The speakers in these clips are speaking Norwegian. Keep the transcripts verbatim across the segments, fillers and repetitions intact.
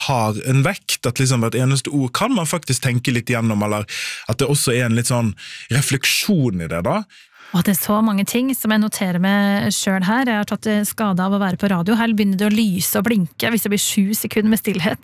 har en vekt, at liksom hvert eneste ord kan man faktisk tenke litt gjennom, eller at det også er en litt sånn refleksjon i det da. Og det er så mange ting som jeg noterer meg selv her. Jeg har tatt skade av å være på radio. Her begynner det å lyse og blinke hvis det blir sju sekunder med stillhet.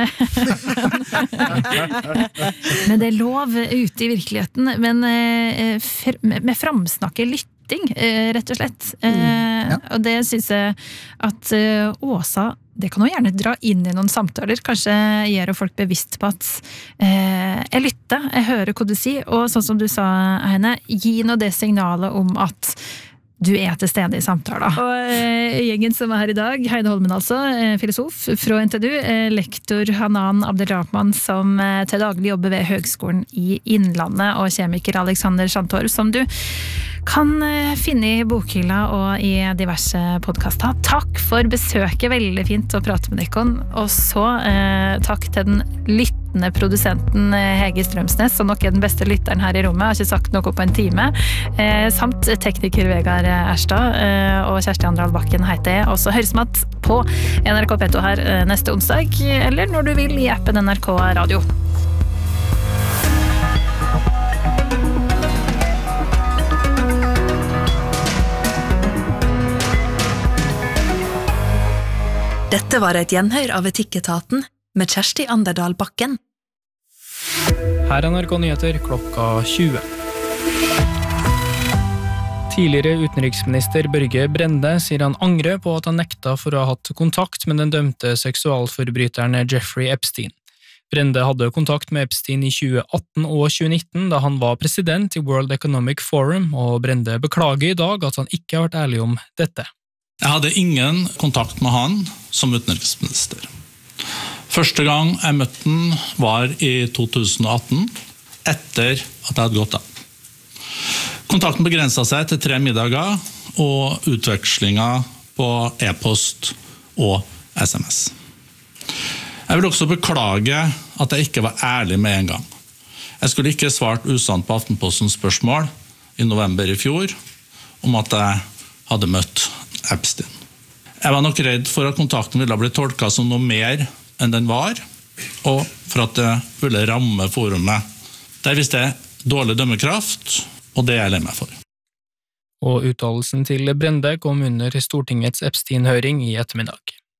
Men det er lov ute i virkeligheten. Men med framsnakke lytting, rett og slett. Mm, ja. Og det synes jeg at Åsa, det kan jo gjerne dra inn i noen samtaler, kanskje gjør folk bevisst på at eh, jeg lytter, jeg hører hva du sier, og sånn som du sa, Heine, gi nå det signalet om at du er til stede i samtaler. Og eh, gjengen som er her i dag, Heine Holmen altså, eh, filosof fra N T N U, eh, lektor Hanan Abdelrahman som eh, til daglig jobber ved Høgskolen i Innlandet, og kjemiker Alexander Santorv, som du kan finne i bokhylla og i diverse podcaster. Takk for besøket, veldig fint å prate med dere. Og så eh, takk til den lyttende produsenten Hege Strømsnes, som nok er den beste lytteren her i rommet, har ikke sagt noe på en time. Eh, samt tekniker Vegard Erstad eh, og Kjersti Andral Bakken heter jeg. Og så høres man på N R K P to her eh, neste onsdag, eller når du vil i appen N R K Radio. Dette var et gjenhør av Etikketaten med Kjersti Anderdal Bakken. Her er N R K Nyheter klokka tjue. Tidligere utenriksminister Børge Brende sier han angrer på at han nekta for å ha hatt kontakt med den dømte seksualforbryteren Jeffrey Epstein. Brende hadde kontakt med Epstein i tjue atten og tjue nitten da han var president i World Economic Forum, og Brende beklager i dag at han ikke har vært ærlig om dette. Jeg hadde ingen kontakt med han som utenriksminister. Første gang jeg møtte han var i to tusen og atten, etter at jeg hadde gått av. Kontakten begrenset seg til tre middager og utvekslinger på e-post og sms. Jeg vil også beklage at jeg ikke var ærlig med en gang. Jeg skulle ikke svart usant på Aftenpostens spørsmål i november i fjor om at jeg hadde møtt Epstein. Jeg var nok redd for at kontakten ville bli tolket som noe mer enn den var, og for at det ville ramme forumet. Der visste jeg dårlig dømmekraft, og det er jeg lei meg for. Og uttalelsen til Brende kom under Stortingets Epstein-høring i ettermiddag.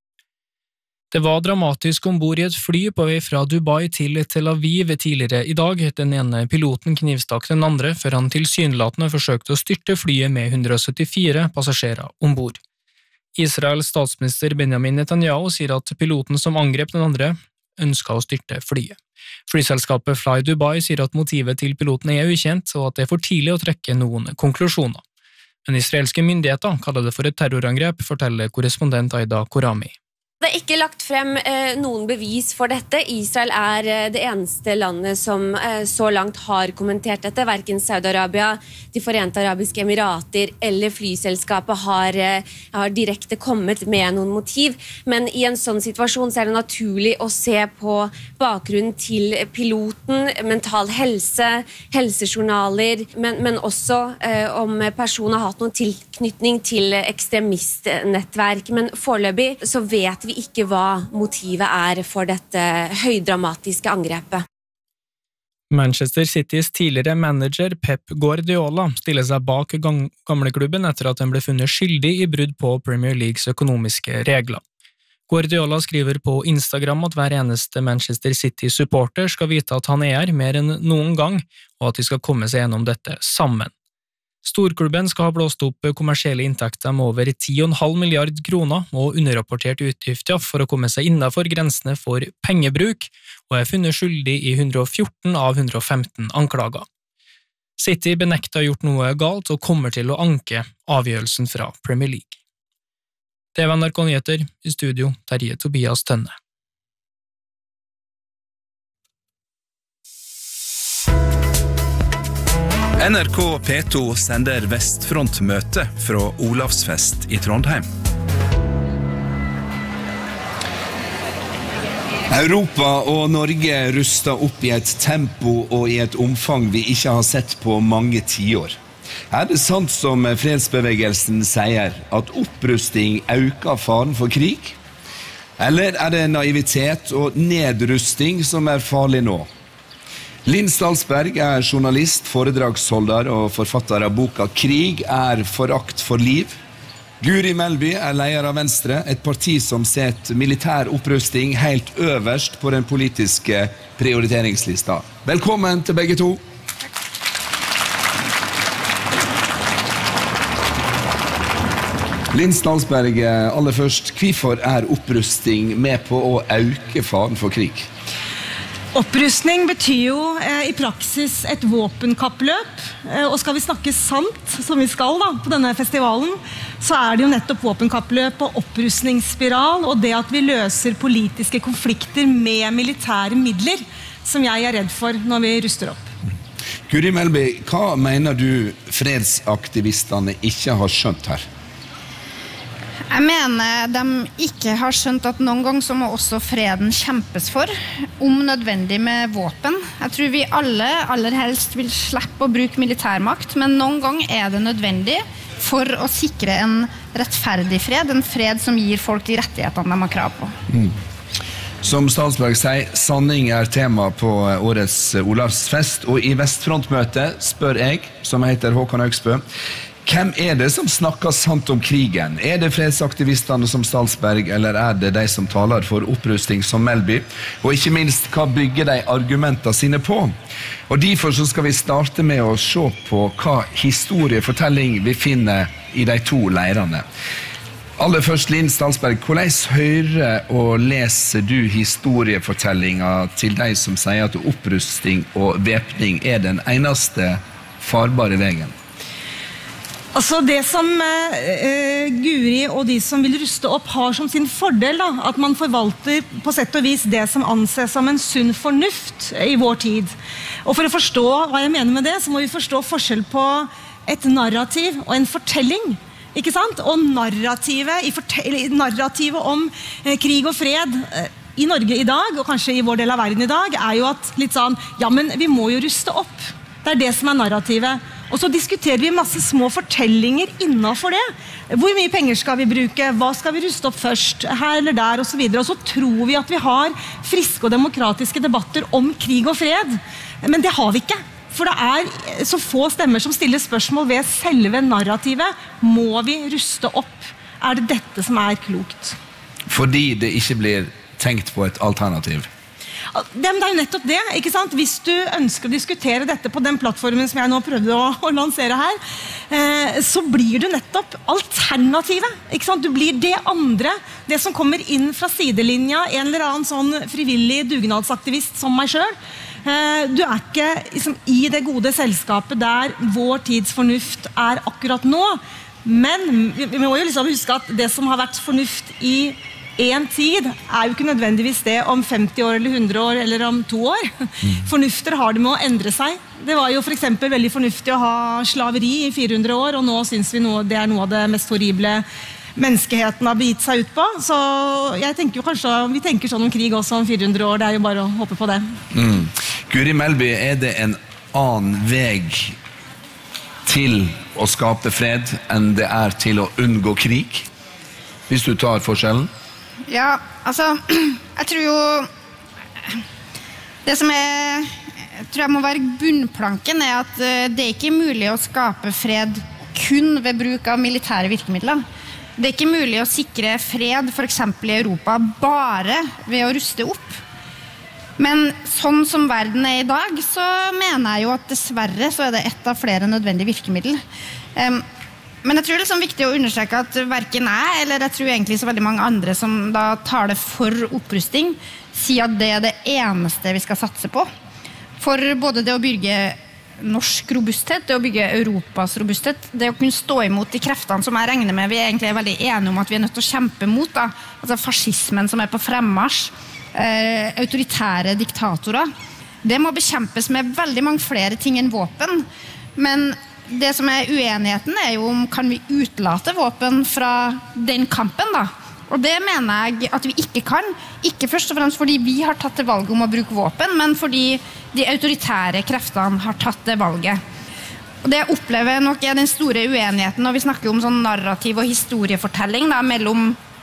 Det var dramatisk ombord i et fly på vei fra Dubai til Tel Aviv tidligere i dag. Den ene piloten knivstakk den andre før han tilsynelatende forsøkte å styrte flyet med hundre og syttifire passasjerer ombord. Israels statsminister Benjamin Netanyahu sier at piloten som angrep den andre ønsket å styrte flyet. Flyselskapet Fly Dubai sier at motivet til piloten er ukjent, og at det er for tidlig å trekke noen konklusjoner. Men israelske myndigheter kaller det for et terrorangrep, forteller korrespondent Aida Korami. Det er ikke lagt frem eh, noen bevis for dette. Israel er eh, det eneste landet som eh, så langt har kommentert dette. Hverken Saudi-Arabia, de Forente Arabiske Emirater eller flyselskapet har, eh, har direkte kommet med noen motiv. Men i en sånn situasjon så er det naturlig å se på bakgrunnen til piloten, mental helse, helsejournaler, men, men også eh, om personen har hatt noen tilknytning til ekstremistnettverk. Men foreløpig så vet vi ikke hva motivet er for dette høydramatiske angrepet. Manchester Citys tidligere manager Pep Guardiola stiller seg bak gamleklubben etter at den ble funnet skyldig i brudd på Premier Leagues økonomiske regler. Guardiola skriver på Instagram at hver eneste Manchester City-supporter skal vite at han er her mer enn noen gang, og at de skal komme seg gjennom dette sammen. Storklubben skal ha blåst opp kommersielle inntekter med over ti komma fem milliard kroner og underrapportert utgifter for å komme seg innenfor grensene for pengebruk, og er funnet skyldig i hundre og fjorten av hundre og femten anklager. City benekter å ha gjort noe galt og kommer til å anke avgjørelsen fra Premier League. Det var N R K Nyheter, i studio Terje Tobias Tønne. N R K P to sender Vestfront-møte fra Olavsfest i Trondheim. Europa og Norge ruster opp i et tempo og i et omfang vi ikke har sett på mange tiår. Er det sant som fredsbevegelsen sier, at opprusting øker faren for krig? Eller er det naivitet og nedrusting som er farlig nå? Linn Stalsberg er journalist, foredragsholder og forfatter av boka «Krig er forakt for liv». Guri Melby er leder av Venstre, et parti som setter militær opprusting helt øverst på den politiske prioriteringslista. Velkommen til begge to. Linn Stalsberg, aller først, hvorfor er opprusting med på å øke faren for krig? Opprustning betyr jo eh, i praksis et våpenkappløp, eh, og skal vi snakke sant, som vi skal da, på denne festivalen, så er det jo nettopp våpenkappløp og opprustningsspiral, og det at vi løser politiske konflikter med militære midler, som jeg er redd for når vi ruster opp. Guri Melby, hva mener du fredsaktivistene ikke har skjønt her? Jeg mener de ikke har skjønt at noen gang så må også freden kjempes for, om nødvendig med våpen. Jeg tror vi alle aller helst vil slippe å bruke militærmakt, men noen gang er det nødvendig for å sikre en rettferdig fred, en fred som gir folk de rettighetene de har krav på. Mm. Som Stalsberg sier, sanning er tema på årets Olavsfest, og i Vestfrontmøtet spør jeg, som heter Håkon Augsbø, hvem er det som snakker sant om krigen? Er det fredsaktivistene som Stalsberg, eller er det de som taler for opprusting som Melby? Og ikke minst, hva bygger de argumentene sine på? Og derfor så skal vi starte med å se på hva historiefortelling vi finner i de to leirene. Aller først, Linn Stalsberg, hvordan hører og leser du historiefortellinger til de som sier at opprusting og væpning er den eneste farbare veien? Altså det som eh, Guri og de som vil ruste opp har som sin fordel, da, at man forvalter på sett og vis det som anses som en sunn fornuft i vår tid. Og for å forstå hva jeg mener med det, så må vi forstå forskjell på et narrativ og en fortelling. Ikke sant? Og narrativet, i narrativet om eh, krig og fred eh, i Norge i dag, og kanskje i vår del av verden i dag, er jo at litt sånn, ja, men vi må jo ruste opp. Det er det som er narrativet. Og så diskuterer vi masse små fortellinger innenfor det. Hvor mye penger skal vi bruke? Hva skal vi ruste opp først? Her eller der, og så videre. Og så tror vi at vi har friske og demokratiske debatter om krig og fred. Men det har vi ikke. For det er så få stemmer som stiller spørsmål ved selve narrativet. Må vi ruste opp? Er det dette som er klokt? Fordi det ikke blir tenkt på et alternativ. Det er jo nettopp det, ikke sant? Hvis du ønsker å diskutere dette på den plattformen som jeg nå prøvde å, å lansere her, eh, så blir du nettopp alternativet, ikke sant? Du blir det andre, det som kommer inn fra sidelinja, en eller annen sånn frivillig dugnadsaktivist som meg selv. Eh, du er ikke liksom, i det gode selskapet der vår tids fornuft er akkurat nå, men vi, vi må jo liksom huske at det som har vært fornuft i en tid er jo ikke nødvendigvis det om femti år eller hundre år eller om to år. Mm. Fornufter har det med å endre seg. Det var jo for eksempel veldig fornuftig å ha slaveri i fire hundre år, og nå synes vi noe, det er noe av det mest horrible menneskeheten har begitt seg ut på. Så jeg tenker jo kanskje, vi tenker sånn om krig også om fire hundre år, det er jo bare å håpe på det. Mm. Guri Melby, er det en annen veg til å skape fred enn det er til å unngå krig? Hvis du tar forskjellen? Ja, altså, jeg tror jo det som er, jeg tror jeg må være bunnplanken er at det er ikke mulig å skape fred kun ved bruk av militære virkemidler. Det er ikke mulig å sikre fred for eksempel i Europa bare ved å ruste opp. Men sånn som verden er i dag, så mener jeg jo at dessverre så er det ett av flere nødvendige virkemidler. Um, Men jeg tror det er liksom viktig å understreke at hverken jeg, eller jeg tror egentlig så veldig mange andre som da tar det for opprusting, sier at det er det eneste vi skal satse på. For både det å bygge norsk robusthet, det å bygge Europas robusthet, det å kunne stå imot de kreftene som jeg regner med vi egentlig er veldig enige om at vi er nødt til å kjempe mot, da. Altså fascismen som er på fremmarsj, eh, autoritære diktatorer. Det må bekjempes med veldig mange flere ting enn våpen, men det som er uenigheten er jo om kan vi utlate våpen fra den kampen da. Og det mener jeg at vi ikke kan. Ikke først og fremst fordi vi har tatt det valget om å bruke våpen, men fordi de autoritære kreftene har tatt det valget. Og det jeg opplever nok er den store uenigheten når vi snakker om sånn narrativ og historiefortelling da, mellom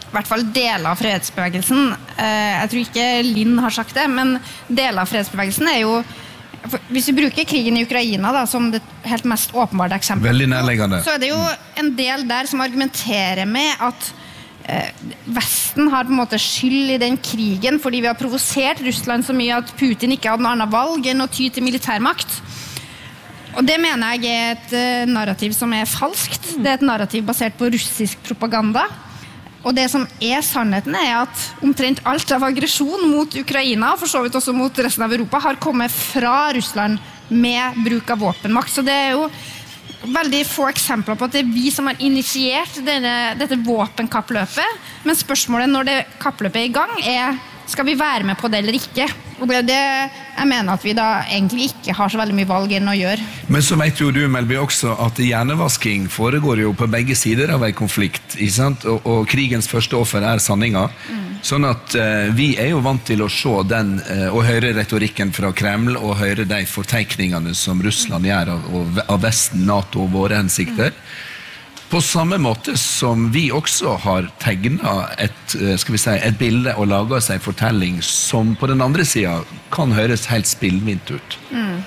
i hvert fall deler av fredsbevegelsen, jeg tror ikke Linn har sagt det, men deler av fredsbevegelsen er jo, hvis vi bruker krigen i Ukraina da, som det helt mest åpenbare eksempel, Veldig nærliggende. Så er det jo en del der som argumenterer med at eh, Vesten har på en måte skyld i den krigen fordi vi har provosert Russland så mye at Putin ikke hadde noe annet valg enn å ty til militærmakt. Og det mener jeg er et uh, narrativ som er falskt. Det er et narrativ basert på russisk propaganda. Og det som er sannheten er at omtrent alt av aggresjon mot Ukraina, og for så vidt også mot resten av Europa, har kommet fra Russland med bruk av våpenmakt. Så det er jo veldig få eksempler på at det er vi som har initiert denne, dette våpenkappløpet, men spørsmålet når det kappløpet er i gang er, skal vi være med på det eller ikke? Og det er det jeg mener at vi da egentlig ikke har så veldig mye valg enn å gjøre. Men så vet jo du, Melby, også at hjernevasking foregår jo på begge sider av en konflikt, ikke sant? Og, og krigens første offer er sanninga. Mm. Sånn at uh, vi er jo vant til å se den, uh, og høre retorikken fra Kreml, og høre de forteikningene som Russland gjør av, av Vesten, NATO og våre hensikter. Mm. På samme måte som vi også har tegnet et, skal vi si, et bilde og laget seg en fortelling som på den andre siden kan høres helt spillvint ut. Mm.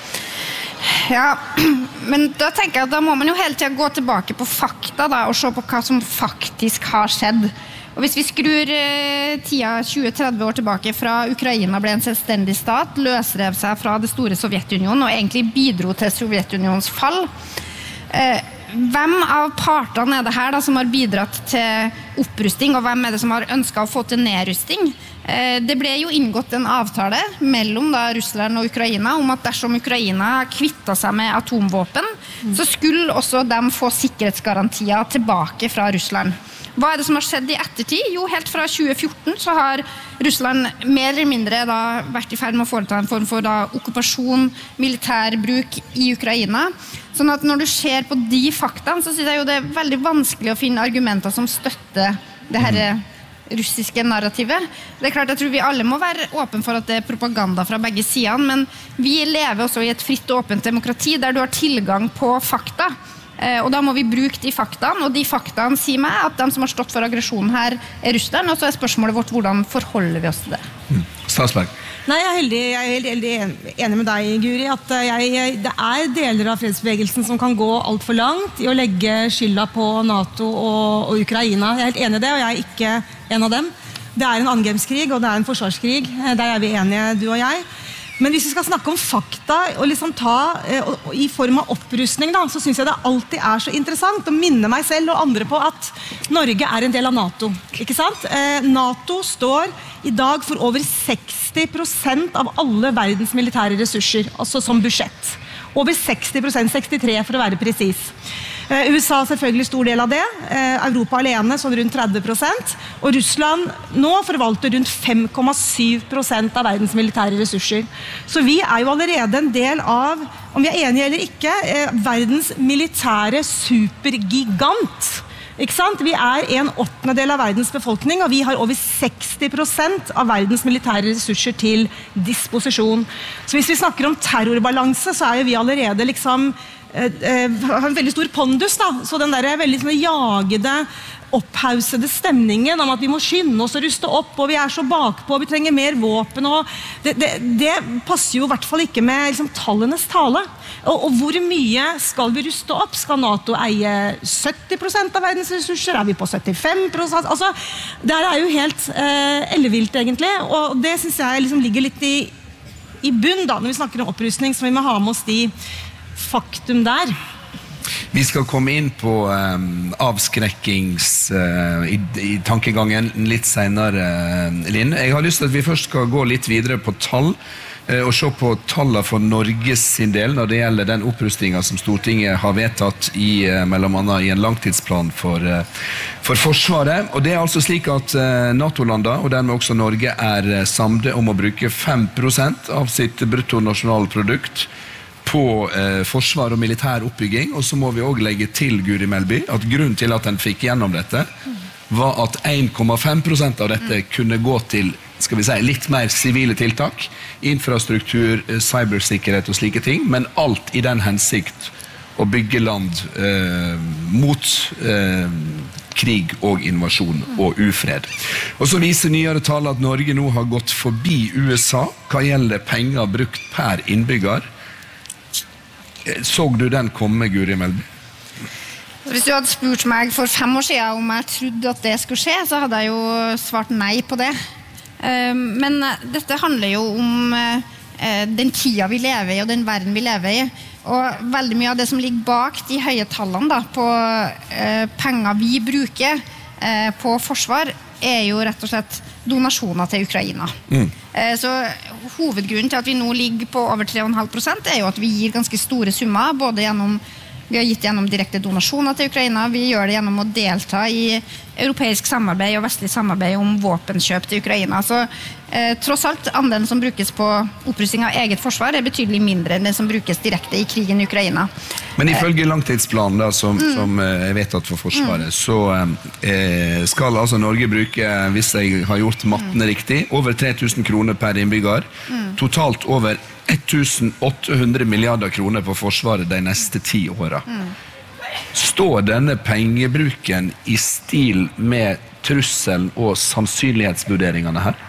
Ja, men da tenker jeg at da må man jo hele tiden gå tilbake på fakta da, og se på hva som faktisk har skjedd. Og hvis vi skrur eh, tida tjue til tretti år tilbake fra Ukraina ble en selvstendig stat, løsrev seg fra det store Sovjetunionen og egentlig bidro til Sovjetunionens fall, eh, hvem av partene er det her da, som har bidratt til opprusting, og hvem er det som har ønsket å få til nedrusting? Eh, det ble jo inngått en avtale mellom da, Russland og Ukraina om at dersom Ukraina kvittet seg med atomvåpen, mm. så skulle også de få sikkerhetsgarantier tilbake fra Russland. Hva er det som har skjedd i ettertid? Jo, helt fra tjue fjorten så har Russland mer eller mindre da, vært i ferd med å foreta en form for da, okkupasjon, militærbruk i Ukraina. Sånn at når du ser på de faktaene, så synes jeg jo det er veldig vanskelig å finne argumenter som støtter det her russiske narrativet. Det er klart, jeg tror vi alle må være åpne for at det er propaganda fra begge sidene, men vi lever også i et fritt og åpent demokrati der du har tilgang på fakta. Og da må vi bruke de faktaene, og de faktaene sier meg at de som har stått for aggresjonen her er Russland, og så er spørsmålet vårt hvordan forholder vi oss til det. Mm. Statsberg. Nei, jeg er, heldig, jeg er helt, helt enig med deg, Guri, at jeg, det er deler av fredsbevegelsen som kan gå alt for langt i å legge skylda på NATO og, og Ukraina. Jeg er helt enig i det, og jeg er ikke en av dem. Det er en angrepskrig, og det er en forsvarskrig. Der er vi enige, du og jeg. Men hvis vi skal snakke om fakta og liksom ta og, og, i form av opprustning, da, så synes jeg det alltid er så interessant å minne meg selv og andre på at Norge er en del av NATO. Ikke sant? Eh, NATO står i dag for over seksti prosent av alle verdens militære ressurser, altså som budsjett. Over seksti prosent, sekstitre for å være presis. Eh, U S A selvfølgelig stor del av det, eh, Europa alene sånn rundt tretti prosent, og Russland nå forvalter rundt fem komma syv prosent av verdens militære ressurser. Så vi er jo allerede en del av, om vi er enige eller ikke, eh, verdens militære supergigant. Ikke sant? Vi er en åttende del av verdens befolkning, og vi har over seksti prosent av verdens militære ressurser til disposisjon. Så hvis vi snakker om terrorbalanse, så er jo vi allerede liksom eh, eh, har en veldig stor pondus, da. Så den der veldig sånn jagede, opphausede stemningen om at vi må skynde oss og ruste opp, og vi er så bakpå, vi trenger mer våpen, og det, det, det passer jo i hvert fall ikke med liksom, tallenes tale. Og, og hvor mye skal vi ruste opp? Skal NATO eie sytti prosent av verdens ressurser? Er vi på syttifem prosent? Altså, det er jo helt eh, ellevilt egentlig, og det synes jeg liksom ligger litt i, i bunn da, når vi snakker om opprustning, så vi må ha med oss de faktum der. Vi skal komme inn på um, avskrekkings uh, i, i tankegangen litt senere, uh, Linn. Jeg har lyst til at vi først skal gå litt videre på tall, uh, og se på tallene for Norges sin del når det gjelder den opprustningen som Stortinget har vedtatt i, uh, mellom annet i en langtidsplan for, uh, for Forsvaret. Og det er altså slik at uh, NATO-landene, og dermed også Norge, er uh, samlet om å bruke fem prosent av sitt bruttonasjonalprodukt på eh, forsvar og militær oppbygging, og så må vi også legge til, Guri Melby, at grunnen til at den fikk gjennom dette, var at en komma fem prosent av dette kunne gå til, skal vi si, litt mer sivile tiltak, infrastruktur, cybersikkerhet og slike ting, men alt i den hensikt å bygge land eh, mot eh, krig og invasjon og ufred. Og så viser nyere tall at Norge nå har gått forbi U S A hva gjelder penger brukt per innbygger. Så du den komme, Guri Melby? Hvis du hadde spurt meg for fem år siden om jeg trodde at det skulle skje, så hadde jeg jo svart nei på det. Men dette handler jo om den tida vi lever i og den verden vi lever i. Og veldig mye av det som ligger bak de høye tallene da, på penger vi bruker på forsvar, er jo rett og slett donasjoner til Ukraina. Mm. Så hovedgrunnen til at vi nå ligger på over tre komma fem prosent er jo at vi gir ganske store summer, både gjennom vi har gitt gjennom direkte donasjoner til Ukraina, vi gjør det gjennom å delta i europeisk samarbeid og vestlig samarbeid om våpenkjøp til Ukraina. Så eh, tross alt, andelen som brukes på opprustning av eget forsvar er betydelig mindre enn det som brukes direkte i krigen i Ukraina. Men ifølge langtidsplanen da, som, mm. som er vedtatt for forsvaret, mm. så eh, skal altså Norge bruke, hvis jeg har gjort mattene mm. riktig, over tre tusen kroner per innbygger, mm. totalt over tusen åtte hundre milliarder kroner på forsvaret de neste ti årene. Mm. Står denne pengebruken i stil med trusselen og sannsynlighetsvurderingene her?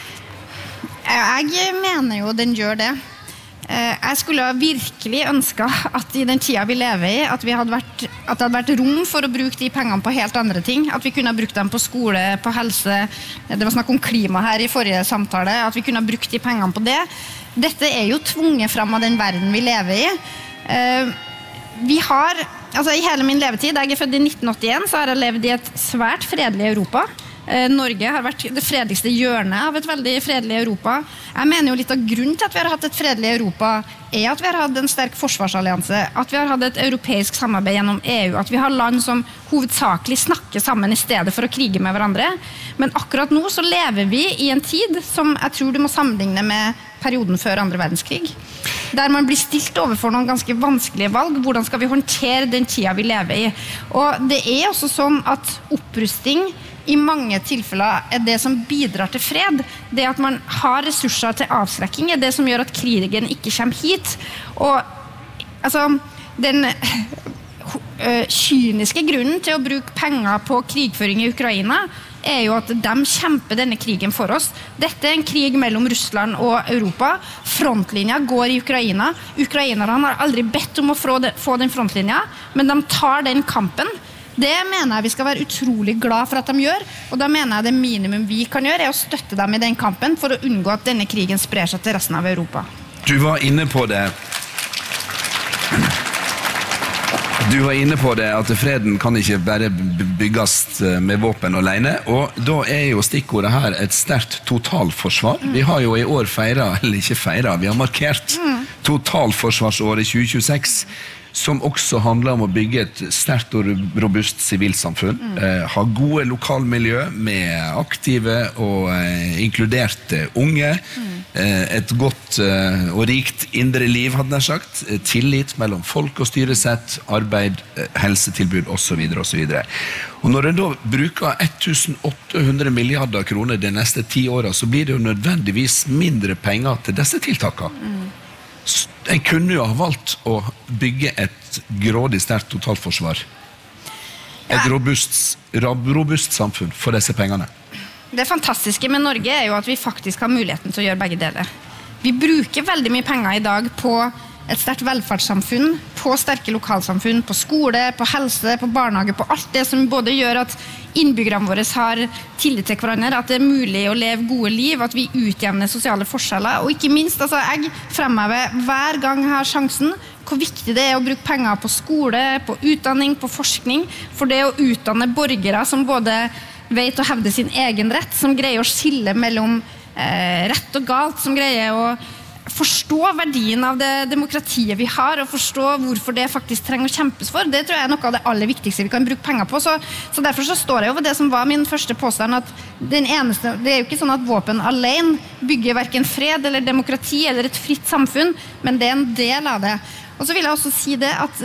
Jeg mener jo den gjør det. Jeg skulle virkelig ønske at i den tida vi lever i, at, vi hadde vært, at det hadde vært rom for å bruke de pengene på helt andre ting. At vi kunne ha brukt dem på skole, på helse. Det var snakk om klima her i forrige samtale. At vi kunne ha brukt de pengene på det. Dette er jo tvunget frem av den verden vi lever i. Vi har, altså i hele min levetid, jeg er født i nitten åttien, så har jeg levd i et svært fredelig Europa. Norge har vært det fredeligste hjørnet av et veldig fredelig Europa. Jeg mener jo litt av grunnen til at vi har hatt et fredelig Europa er at vi har hatt en sterk forsvarsallianse, at vi har hatt et europeisk samarbeid gjennom E U, at vi har land som hovedsakelig snakker sammen i stedet for å krige med hverandre. Men akkurat nå så lever vi i en tid som jeg tror du må sammenligne med perioden før andre verdenskrig, der man blir stilt overfor noen ganske vanskelige valg. Hvordan skal vi håndtere den tida vi lever i? Og det er også sånn at opprusting i mange tilfeller er det som bidrar til fred. Det at man har ressurser til avskrekking er det som gjør at krigen ikke kommer hit. Og altså, den kyniske grunnen til å bruke penger på krigføring i Ukraina er jo at de kjemper denne krigen for oss. Dette er en krig mellom Russland og Europa. Frontlinja går i Ukraina. Ukrainerne har aldri bedt om å få den frontlinja, men de tar den kampen. Det mener jeg vi skal være utrolig glad for at de gjør, og da mener jeg det minimum vi kan gjøre er å støtte dem i den kampen for å unngå at denne krigen sprer seg til resten av Europa. Du var inne på det. Du var inne på det at freden kan ikke bare bygges med våpen alene, og da er jo stikkordet her et sterkt totalforsvar. Mm. Vi har jo i år feiret, eller ikke feiret, vi har markert mm. totalforsvarsåret tjue tjueseks, som også handler om å bygge et sterkt og robust sivilsamfunn, mm. eh, ha gode lokalmiljø med aktive og eh, inkluderte unge, mm. eh, et godt eh, og rikt indre liv, hadde jeg sagt, eh, tillit mellom folk og styresett, arbeid, eh, helsetilbud, og så videre, og så videre. Og når en da bruker tusen åtte hundre milliarder kroner de neste ti årene, så blir det jo nødvendigvis mindre penger til disse tiltakene. Mm. En kunne jo ha valgt å bygge et grådig sterkt totalforsvar. Et robust, robust samfunn for disse pengene. Det fantastiske med Norge er jo at vi faktisk har muligheten til å gjøre begge deler. Vi bruker veldig mye penger i dag på et sterkt velferdssamfunn, på sterke lokalsamfunn, på skole, på helse, på barnehage, på alt det som både gjør at innbyggerne våre har tillit til hverandre, at det er mulig å leve gode liv, at vi utjevner sosiale forskjeller, og ikke minst, altså jeg fremhever hver gang jeg har sjansen, hvor viktig det er å bruke penger på skole, på utdanning, på forskning, for det å utdanne borgere som både vet å hevde sin egen rett, som greier å skille mellom eh, rett og galt, som greier å forstå verdien av det demokratiet vi har, og forstå hvorfor det faktisk trenger å kjempes for. Det tror jeg er noe av det aller viktigste vi kan bruke penger på. Så, så derfor så står jeg over det som var min første påstand, at den eneste, det er jo ikke sånn at våpen alene bygger hverken fred eller demokrati eller et fritt samfunn, men det er en del av det. Og så vil jeg også si det at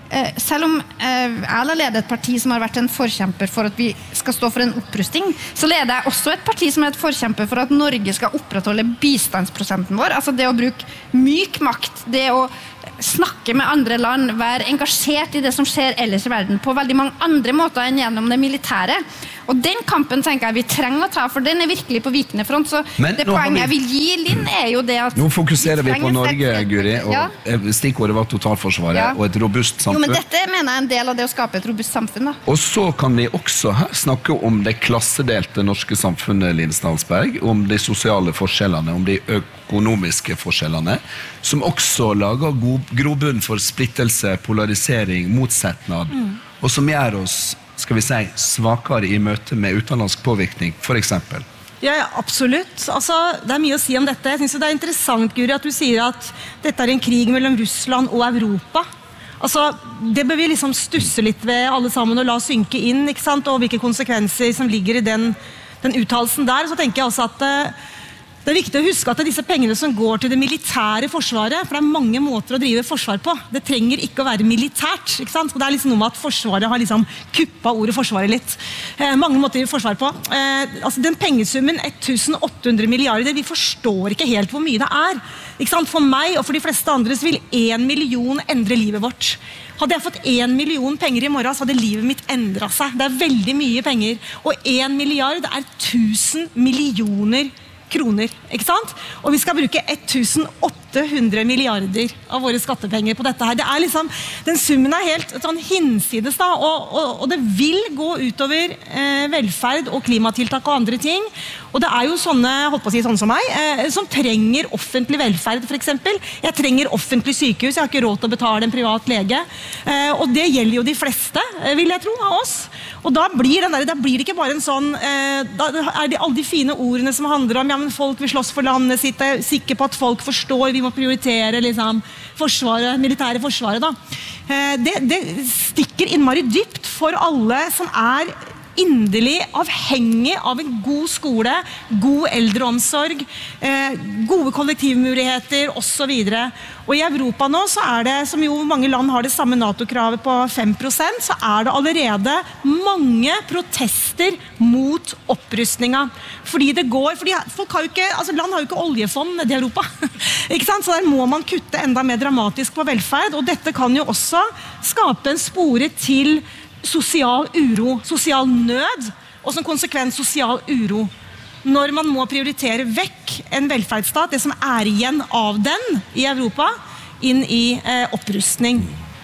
eh, selv om eh, jeg leder et parti som har vært en forkjemper for at vi skal stå for en opprusting, så leder jeg også et parti som er et forkjemper for at Norge skal opprettholde bistandsprosenten vår, altså det å bruke myk makt, det å snakke med andre land, være engasjert i det som skjer ellers i verden på veldig mange andre måter enn gjennom det militære. Og den kampen tenker jeg vi trenger å ta, for den er virkelig på vikende front. Så Men det nå har poenget vi- jeg vil gi Linn er jo det at Nå fokuserer vi på trenger Norge, sterke- Guri, og Ja. stikkordet var totalforsvaret Ja. og et robust Jo, men samfunn. dette mener jeg er en del av det å skape et robust samfunn, da. Og så kan vi også her snakke om det klassedelte norske samfunnet, Linn Stalsberg, om de sosiale forskjellene, om de økonomiske forskjellene, som også lager god grobunn for splittelse, polarisering, motsetnad, og som gjør oss, skal vi si, svakere i møte med utenlandsk påvirkning, for eksempel. Ja, ja, absolutt. Altså, det er mye å si om dette. Jeg synes jo det er interessant, Guri, at du sier at dette er en krig mellom Russland og Europa. Altså, det bør vi liksom stusse litt ved alle sammen og la synke inn, ikke sant? Og hvilke konsekvenser som ligger i den, den uttalelsen der. Så tenker jeg også at eh, det er viktig å huske at det er disse pengene som går til det militære forsvaret, for det er mange måter å drive forsvar på. Det trenger ikke å være militært, ikke sant? Og det er liksom noe med at forsvaret har liksom kuppet ordet forsvaret litt. Eh, mange måter å drive forsvar på. Eh, altså den pengesummen, åtte hundre milliarder, vi forstår ikke helt hvor mye det er. Ikke sant? For meg og for de fleste andre så vil en million endre livet vårt. Hadde jeg fått en million penger i morgen, så hadde livet mitt endret seg. Det er veldig mye penger. Og en milliard er tusen millioner kroner, ikke sant? Og vi skal bruke åtte hundre milliarder av våre skattepenger på dette her. Det er liksom, den summen er helt sånn hinsides da, og, og, og det vil gå utover eh, velferd og klimatiltak og andre ting. Og det er jo sånne, holdt på å si sånne som meg, eh, som trenger offentlig velferd, for eksempel. Jeg trenger offentlig sykehus, jeg har ikke råd til å betale en privat lege. Eh, og det gjelder jo de fleste, eh, vil jeg tro, av oss. Og da blir, den der, da blir det ikke bare en sånn, eh, da er det alle de fine ordene som handler om, ja, men folk vil slåss for landet sitt, jeg er sikker på at folk forstår, vi må prioritere liksom, forsvaret, militære forsvaret da. Eh, det, det stikker innmari dypt for alle som er inderlig avhengig av en god skole, god eldreomsorg, eh, gode kollektivmuligheter og så videre. Og i Europa nå så er det, som jo mange land har det samme NATO-kravet på fem prosent, så er det allerede mange protester mot opprustninga. Fordi det går, fordi folk har jo ikke, altså land har jo ikke oljefond nede i Europa. Ikke sant? Så der må man kutte enda mer dramatisk på velferd, og dette kan jo også skape en spore til sosial uro, sosial nød, og som konsekvens sosial uro. Når man må prioritere vekk en velferdsstat, det som er igjen av den i Europa, inn i eh, opprustning.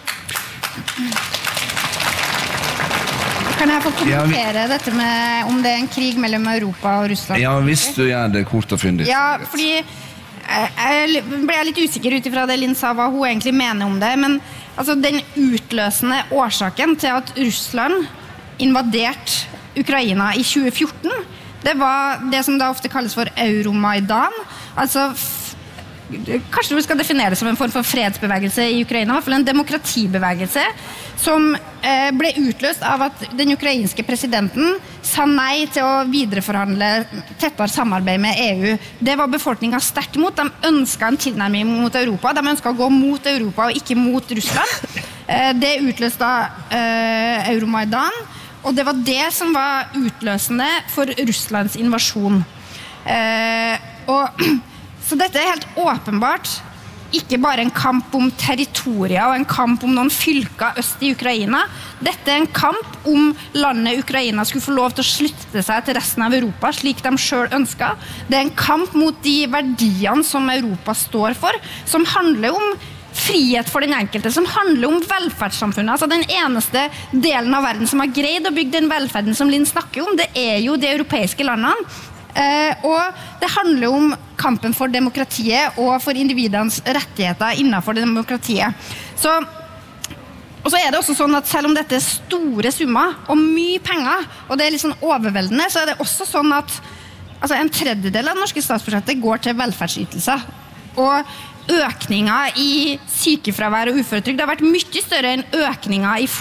Kan jeg få kommentere dette med om det er en krig mellom Europa og Russland? Ja, hvis du gjør det kort og fyndig. Ja, fordi jeg ble litt usikker ut ifra det Linn sa, hva hun egentlig mener om det, men altså, den utløsende årsaken til at Russland invaderte Ukraina i tjue fjorten, det var det som da ofte kalles for Euromaidan, altså kanskje du skal definere det som en form for fredsbevegelse i Ukraina, i hvert fall en demokratibevegelse som eh, ble utløst av at den ukrainske presidenten sa nei til å videreforhandle tettere samarbeid med E U. Det var befolkningen sterkt imot. De ønsket en tilnærming mot Europa. De ønsket å gå mot Europa og ikke mot Russland. Eh, det utløste da eh, Euromaidan, og det var det som var utløsende for Russlands invasjon. Eh, og Så dette er helt åpenbart ikke bare en kamp om territorier og en kamp om noen fylker øst i Ukraina. Dette er en kamp om landet Ukraina skulle få lov til å slutte seg til resten av Europa, slik de selv ønsket. Det er en kamp mot de verdiene som Europa står for, som handler om frihet for den enkelte, som handler om velferdssamfunnet. Altså den eneste delen av verden som har greid å bygge den velferden som Linn snakker om, det er jo de europeiske landene. Eh, og det handler om kampen for demokratiet og for individenes rettigheter innenfor demokratiet. Så, og så er det også sånn at selv om dette er store summer og mye penger, og det er litt sånn overveldende, så er det også sånn at altså en tredjedel av det norske statsbudsjettet går til velferdsytelser. Og økninger i sykefravær og uføretrygd har vært mye større enn økninger i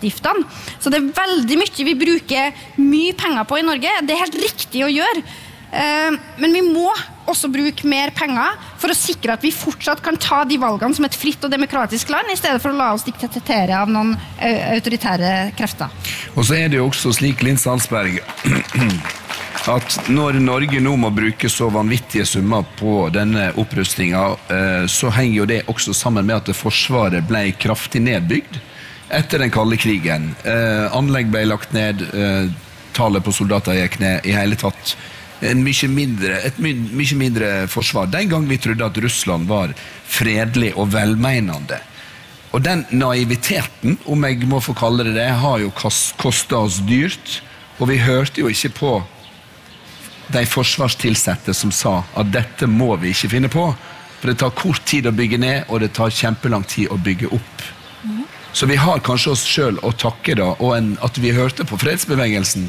forsvarsutgiftene. Så det er veldig mye vi bruker mye penger på i Norge. Det er helt riktig å gjøre. Men vi må også bruke mer penger for å sikre at vi fortsatt kan ta de valgene som et fritt og demokratisk land, I stedet for å la oss diktatere av noen autoritære krefter. Og så er det jo også slik, Linn Salsberg, at når Norge nå må bruke så vanvittige summer på denne opprustningen, så henger jo det også sammen med at Forsvaret ble kraftig nedbygd etter den kalde krigen. Anlegg ble lagt ned, tallet på soldater gikk ned I hele tatt. En mye mindre, et mye mindre forsvar. Den gang vi trodde at Russland var fredelig og velmenende. Og den naiviteten, om jeg må få kalle det det, har jo kostet oss dyrt. Og vi hørte jo ikke på de forsvarstilsette som sa at dette må vi ikke finne på. For det tar kort tid å bygge ned, og det tar kjempelang tid å bygge opp. Mm. Så vi har kanskje oss selv å takke da, og en, at vi hørte på fredsbevegelsen.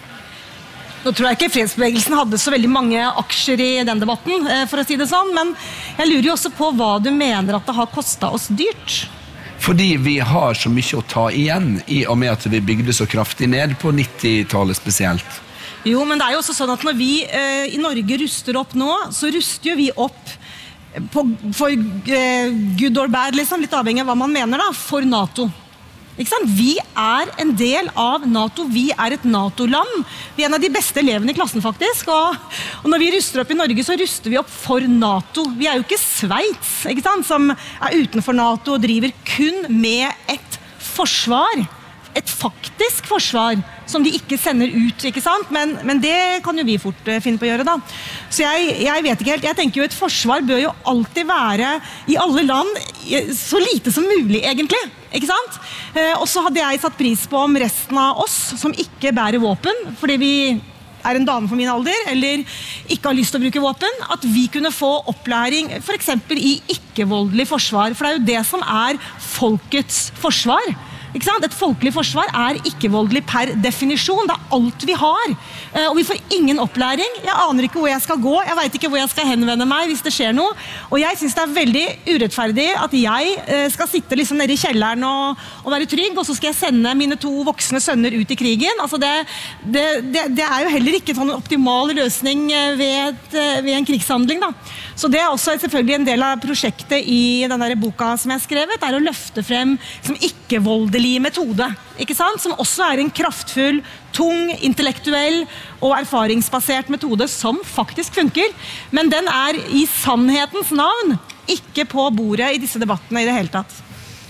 Nå tror jeg ikke fredsbevegelsen hadde så veldig mange aksjer I den debatten, for å si det sånn, men jeg lurer jo også på hva du mener at det har kostet oss dyrt. Fordi vi har så mye å ta igjen I og med at vi bygde så kraftig ned på nittitallet spesielt. Jo, men det er jo også sånn at når vi eh, I Norge ruster opp nå, så ruster jo vi opp på, for eh, good or bad, liksom, litt avhengig av hva man mener da, for NATO. Ikke sant? Vi er en del av NATO, vi er et NATO-land. Vi er en av de beste elevene I klassen faktisk, og, og når vi ruster opp I Norge, så ruster vi opp for NATO. Vi er jo ikke Sveits, ikke sant? Som er utenfor NATO og driver kun med et forsvar. Et faktisk forsvar, som de ikke sender ut, ikke sant? Men, men det kan jo vi fort uh, finne på å gjøre da. Så jeg, jeg vet ikke helt, jeg tenker jo et forsvar bør jo alltid være I alle land så lite som mulig egentlig, ikke sant? Uh, og så hadde jeg satt pris på om resten av oss som ikke bærer våpen, fordi vi er en dame for min alder, eller ikke har lyst til å bruke våpen, at vi kunne få opplæring, for eksempel I ikke-voldelig forsvar, for det er jo det som er folkets forsvar. Ikke sant? Et folkelig forsvar er ikke-voldelig per definisjon. Det er alt vi har. Og vi får ingen opplæring. Jeg aner ikke hvor jeg skal gå. Jeg vet ikke hvor jeg skal henvende meg hvis det skjer noe. Og jeg synes det er veldig urettferdig at jeg skal sitte liksom nede I kjelleren og, og være trygg, og så skal jeg sende mine to voksne sønner ut I krigen. Altså det, det, det, det er jo heller ikke en optimal løsning ved, et, ved en krigshandling. Da. Så det er også selvfølgelig en del av prosjektet I den der boka som jeg har skrevet, er å løfte frem som ikke-voldelig metode, ikke sant? Som også er en kraftfull, tung, intellektuell og erfaringsbasert metode som faktisk funker, men den er I sannhetens navn ikke på bordet I disse debattene I det hele tatt.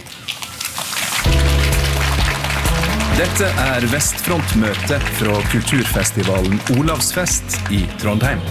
Dette er Vestfrontmøte fra kulturfestivalen Olavsfest I Trondheim.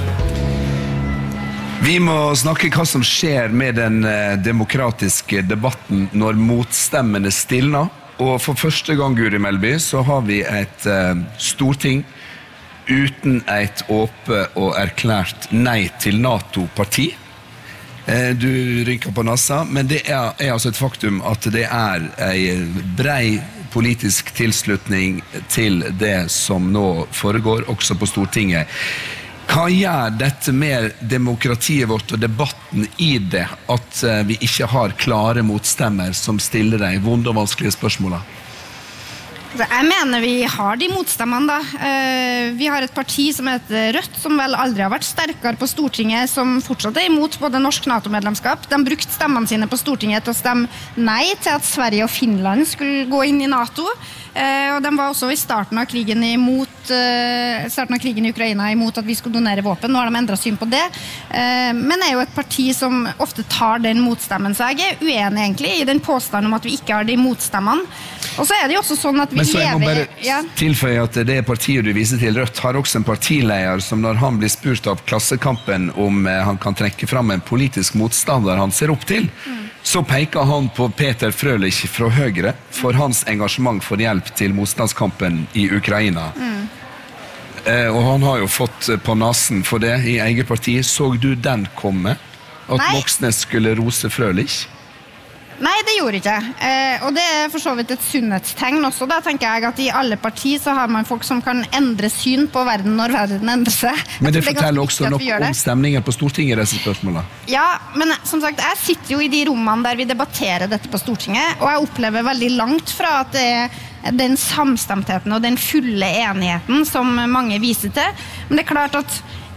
Vi må snakke hva som skjer med den demokratiske debatten når motstemmene stilner. Og for første gang, Guri Melby, så har vi et uh, storting uten et åpe og erklært nei til NATO-parti. Uh, du rynker på nassa, men det er, er altså et faktum at det er en brei politisk tilslutning til det som nå foregår, også på Stortinget. Hva gjør dette med demokratiet vårt og debatten I det, at vi ikke har klare motstemmer som stiller de vonde og vanskelige spørsmålene? Jeg mener vi har de motstemmene da. Vi har et parti som heter Rødt, som vel aldri har vært sterkere på Stortinget, som fortsatt er imot både norsk NATO-medlemskap. De brukte stemmene sine på Stortinget til å stemme nei til at Sverige og Finland skulle gå inn I NATO. Og de var også I starten av krigen imot starten av krigen I Ukraina imot at vi skulle donere våpen. Nå har de endret syn på det. Men er jo et parti som ofte tar den motstemmen, så jeg er uenig egentlig I den påstanden om at vi ikke har de motstemmene. Og så er det jo også sånn at vi Men så jeg må lever... bare ja. tilføye at det partiet du viser til, Rødt, har også en partileder som når han blir spurt av Klassekampen om han kan trekke fram en politisk motstander han ser opp til, mm. så peker han på Peter Frølich fra Høyre for hans engasjement for hjelp til motstandskampen I Ukraina. Mm. Eh, og han har jo fått på nasen for det I eget parti. Så du den komme? At Nei. Moxnes skulle rose Frølich? Nei, det gjorde ikke. Eh, og det er for så vidt et sunnhetstegn også. Da tenker jeg at I alle partier så har man folk som kan endre syn på verden når verden endrer seg. Men det, det forteller også noe om stemningen på Stortinget I disse spørsmålene. Ja, men som sagt, jeg sitter jo I de rommene der vi debatterer dette på Stortinget, og jeg opplever veldig langt fra at det er den samstemtheten og den fulle enigheten som mange viser til. Men det er klart at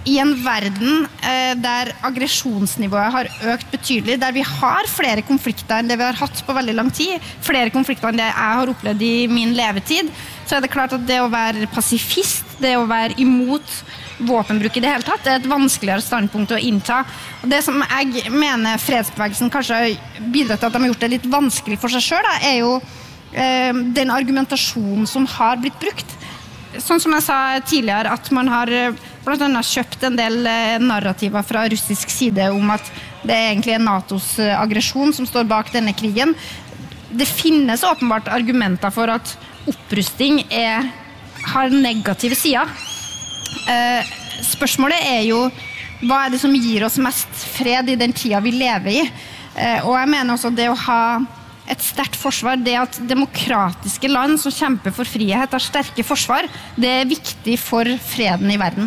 i en verden eh, der aggresjonsnivået har økt betydelig, der vi har flere konflikter enn det vi har hatt på veldig lang tid, flere konflikter enn det jeg har opplevd i min levetid, så er det klart at det å være pasifist, det å være imot våpenbruk i det hele tatt, det er et vanskeligere standpunkt å innta. Og det som jeg mener fredsbevegelsen kanskje har bidratt til at de har gjort det litt vanskelig for seg selv, da, er jo eh, den argumentasjonen som har blitt brukt. Sånn som jeg sa tidligere, at man har blant annet kjøpt en del narrativer fra russisk side om at det er egentlig er NATOs aggresjon som står bak denne krigen. Det finnes åpenbart argumenter for at opprusting er, har negative sider. Eh, spørsmålet er jo, hva er det som gir oss mest fred i den tida vi lever i? Eh, og jeg mener også det å ha et sterkt forsvar, det at demokratiske land som kjemper for frihet har sterke forsvar, det er viktig for freden i verden.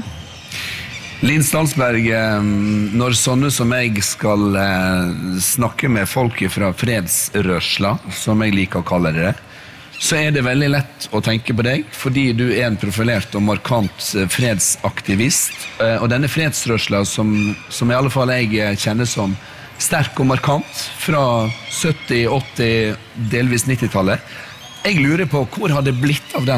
Linn Stalsberg, når sånne som jeg skal snakke med folk fra fredsrørsla, som jeg liker å kalle det, så er det veldig lett å tenke på deg, fordi du er en profilert og markant fredsaktivist, og denne fredsrørsla som, som i alle fall jeg kjenner som sterk og markant fra sytti, åtti, delvis nittitallet. Jeg lurer på, hvor har det blitt av den?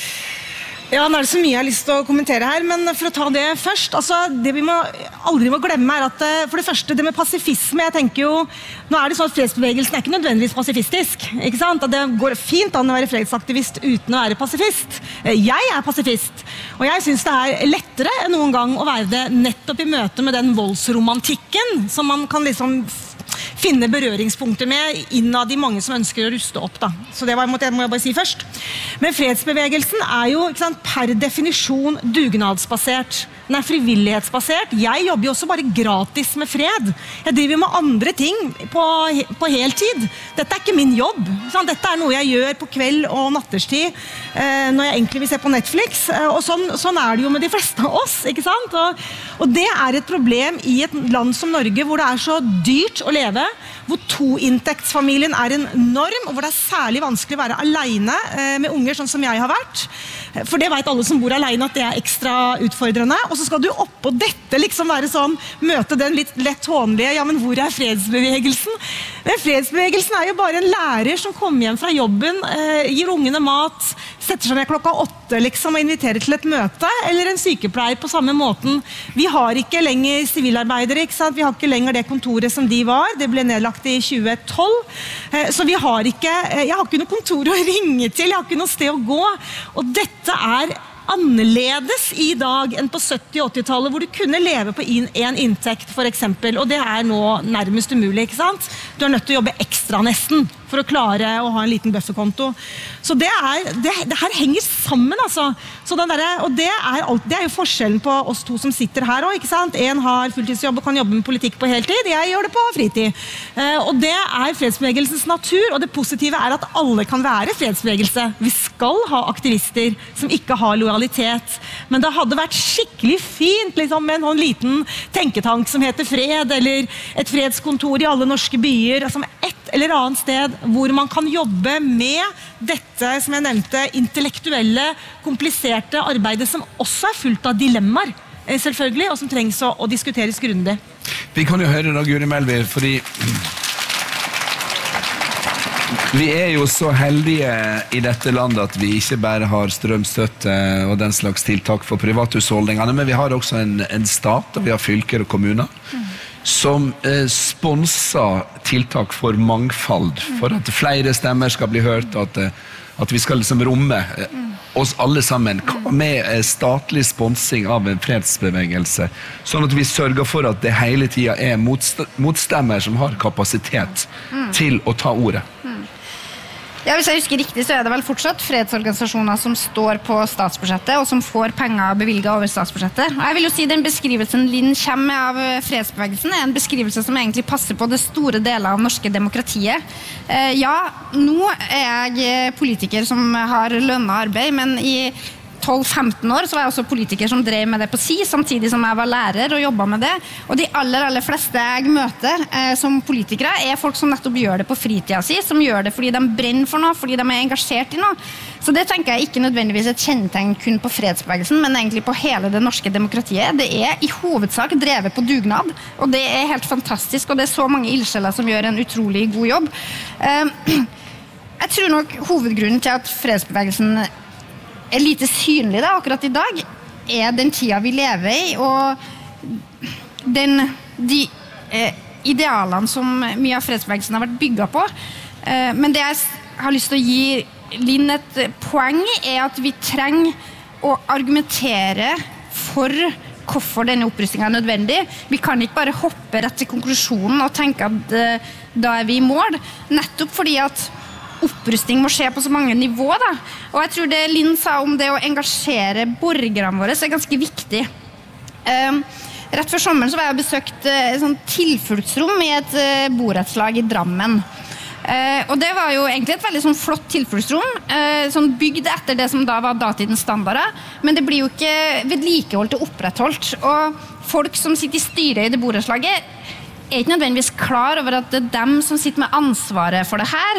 Ja, nå er det så mye jeg har lyst til å kommentere her, men for å ta det først, altså det vi må, aldri må glemme er at for det første, det med pasifisme, jeg tenker jo, nå er det sånn at fredsbevegelsen er ikke nødvendigvis pasifistisk, ikke sant? At det går fint an å være fredsaktivist uten å være pasifist. Jeg er pasifist, og jeg synes det er lettere enn noen gang å være det nettopp i møte med den voldsromantikken som man kan liksom finne berøringspunkter med innad de mange som ønsker å ruste opp. Da. Så det var, må jeg bare si først. Men fredsbevegelsen er jo ikke sant, per definisjon dugnadsbasert. Den er frivillighetsbasert. Jeg jobber jo også bare gratis med fred. Jeg driver med andre ting på, på heltid. Dette er ikke min jobb. Sant? Dette er noe jeg gjør på kveld og natterstid eh, når jeg egentlig vil se på Netflix. Eh, og sånn, sånn er det jo med de fleste av oss, ikke sant? Og, og det er et problem i et land som Norge, hvor det er så dyrt å leve, hvor toinntektsfamilien er en norm, og hvor det er særlig vanskelig å være alene eh, med unger, sånn som jeg har vært. For det vet alle som bor alene at det er ekstra utfordrende. Og så skal du oppå dette liksom være sånn, møte den litt lett hånlige, ja, men hvor er fredsbevegelsen? Men fredsbevegelsen er jo bare en lærer som kommer hjem fra jobben, eh, gir ungene mat, setter seg ned klokka åtte liksom, og inviterer til et møte, eller en sykepleier på samme måten. Vi har ikke lenger sivilarbeidere, ikke sant? Vi har ikke lenger det kontoret som de var. Det ble nedlagt i tjue tolv. Eh, så vi har ikke, eh, jeg har ikke noe kontor å ringe til, jeg har ikke noe sted å gå. Og dette er annerledes i dag enn på sytti- og åttitallet, hvor du kunne leve på en inntekt, for eksempel. Og det er nå nærmest umulig, ikke sant? Du er nødt til å jobbe ekstra nesten for å klare å ha en liten bufferkonto. Så det, er, det, det her henger sammen, altså. Så den der, og det er, alt, det er jo forskjellen på oss to som sitter her også, ikke sant? En har fulltidsjobb og kan jobbe med politikk på heltid, jeg gjør det på fritid. Eh, og det er fredsbevegelsens natur, og det positive er at alle kan være fredsbevegelse. Vi skal ha aktivister som ikke har lojalitet, men det hadde vært skikkelig fint liksom, med en sånn liten tenketank som heter Fred, eller et fredskontor i alle norske byer, som et eller annet sted hvor man kan jobbe med dette, som jeg nevnte, intellektuelle, kompliserte arbeidet som også er fullt av dilemmaer, selvfølgelig, og som trengs å, å diskuteres grundig. Vi kan jo høre da, Guri Melby, fordi vi er jo så heldige i dette landet at vi ikke bare har strømstøtte og den slags tiltak for privathusholdningene, men vi har også en, en stat, og vi har fylker og kommuner, mm. som eh, sponser tiltak for mangfold, for at flere stemmer skal bli hørt, at, at vi skal liksom romme eh, oss alle sammen, med eh, statlig sponsing av en fredsbevegelse, sånn at vi sørger for at det hele tiden er motst- motstemmer som har kapasitet mm. til å ta ordet. Mm. Ja, hvis jeg husker riktig, så er det vel fortsatt fredsorganisasjoner som står på statsbudsjettet, og som får penger bevilget over statsbudsjettet. Og jeg vil jo si den beskrivelsen Linn kommer med av fredsbevegelsen er en beskrivelse som egentlig passer på det store deler av norske demokratiet. Ja, nå er jeg politiker som har lønnet arbeid, men i tolv femten år så var jeg også politiker som drev med det på si, samtidig som jeg var lærer og jobbet med det. Og de aller, aller fleste jeg møter eh, som politikere er folk som nettopp gjør det på fritida si, som gjør det fordi de brenner for noe, fordi de er engasjert i noe. Så det tenker jeg ikke nødvendigvis et kjennetegn kun på fredsbevegelsen, men egentlig på hele det norske demokratiet. Det er i hovedsak drevet på dugnad, og det er helt fantastisk, og det er så mange ildsjeler som gjør en utrolig god jobb. Eh, Jeg tror nok hovedgrunnen til at fredsbevegelsen er lite synlig da, akkurat i dag, er den tida vi lever i, og den, de eh, idealene som mye av fredsbevegelsen har vært bygget på. Eh, men det jeg har lyst til å gi Linn et poeng er at vi trenger å argumentere for hvorfor denne opprustningen er nødvendig. Vi kan ikke bare hoppe rett til konklusjonen og tenke at eh, da er vi i mål, nettopp fordi at opprustning må skje på så mange nivåer da. Og jeg tror det Linn sa om det å engasjere borgerne våre er ganske viktig. Um, rett før sommeren så var jeg besøkt uh, et sånt tilfluktsrom i et uh, borettslag i Drammen. Uh, og det var jo egentlig et veldig sånn flott tilfluktsrom, uh, sånn bygd etter det som da var datidens standarder, men det blir jo ikke vedlikeholdt og opprettholdt. Og folk som sitter i styret i det borettslaget er ikke nødvendigvis klar over at det er dem som sitter med ansvaret for det her.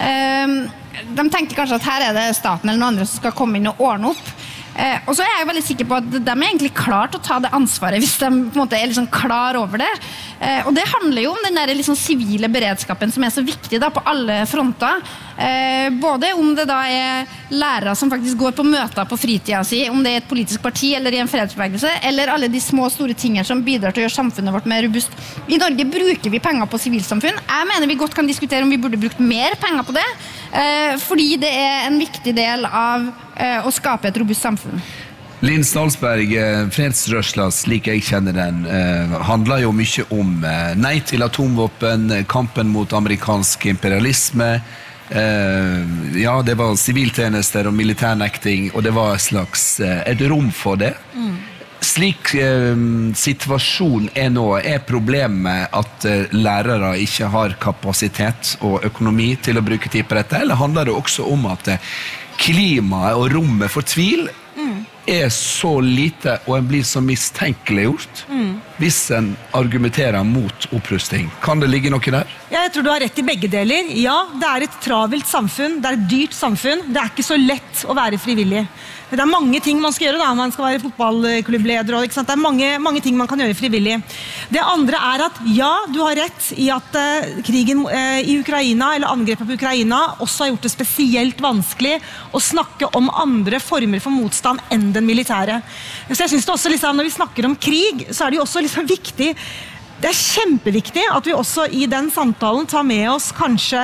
De tenker kanskje at her er det staten eller noen andre som skal komme inn og ordne opp. Og så er jeg veldig sikker på at de er egentlig klar til å ta det ansvaret hvis de på en måte er liksom klar over det. Og det handler jo om den der liksom sivile beredskapen som er så viktig da, på alle fronter. Både om det da er lærere som faktisk går på møter på fritida si, om det er et politisk parti eller i en fredsbevegelse, eller alle de små store tingene som bidrar til å gjøre samfunnet vårt mer robust. I Norge bruker vi penger på sivilsamfunn. Jeg mener vi godt kan diskutere om vi burde brukt mer penger på det, fordi det er en viktig del av å skape et robust samfunn. Linn Stalsberg, fredsrørsla slik jeg kjenner den, eh, handler jo mye om eh, nei til atomvåpen, kampen mot amerikansk imperialisme, eh, ja, det var siviltjenester og militærnekting, og det var et slags eh, et rom for det. Mm. Slik eh, situasjonen er nå, er problemet at eh, lærere ikke har kapasitet og økonomi til å bruke tid på dette, eller handler det også om at eh, klimaet og rommet for tvil mm. er så lite, og en blir så mistenkeliggjort mm. hvis en argumenterer mot opprustning? Kan det ligge noe der? Ja, jeg tror du har rett i begge deler. Ja, det er et travelt samfunn, det er et dyrt samfunn, det er ikke så lett å være frivillig. Det er mange ting man skal gjøre da, man skal være fotballklubbleder, og, ikke sant? Det er mange, mange ting man kan gjøre frivillig. Det andre er at ja, du har rett i at uh, krigen uh, i Ukraina, eller angrepet på Ukraina, også har gjort det spesielt vanskelig å snakke om andre former for motstand enn den militære. Så jeg synes det også, liksom, når vi snakker om krig, så er det jo også liksom viktig. Det er kjempeviktig at vi også i den samtalen tar med oss kanskje...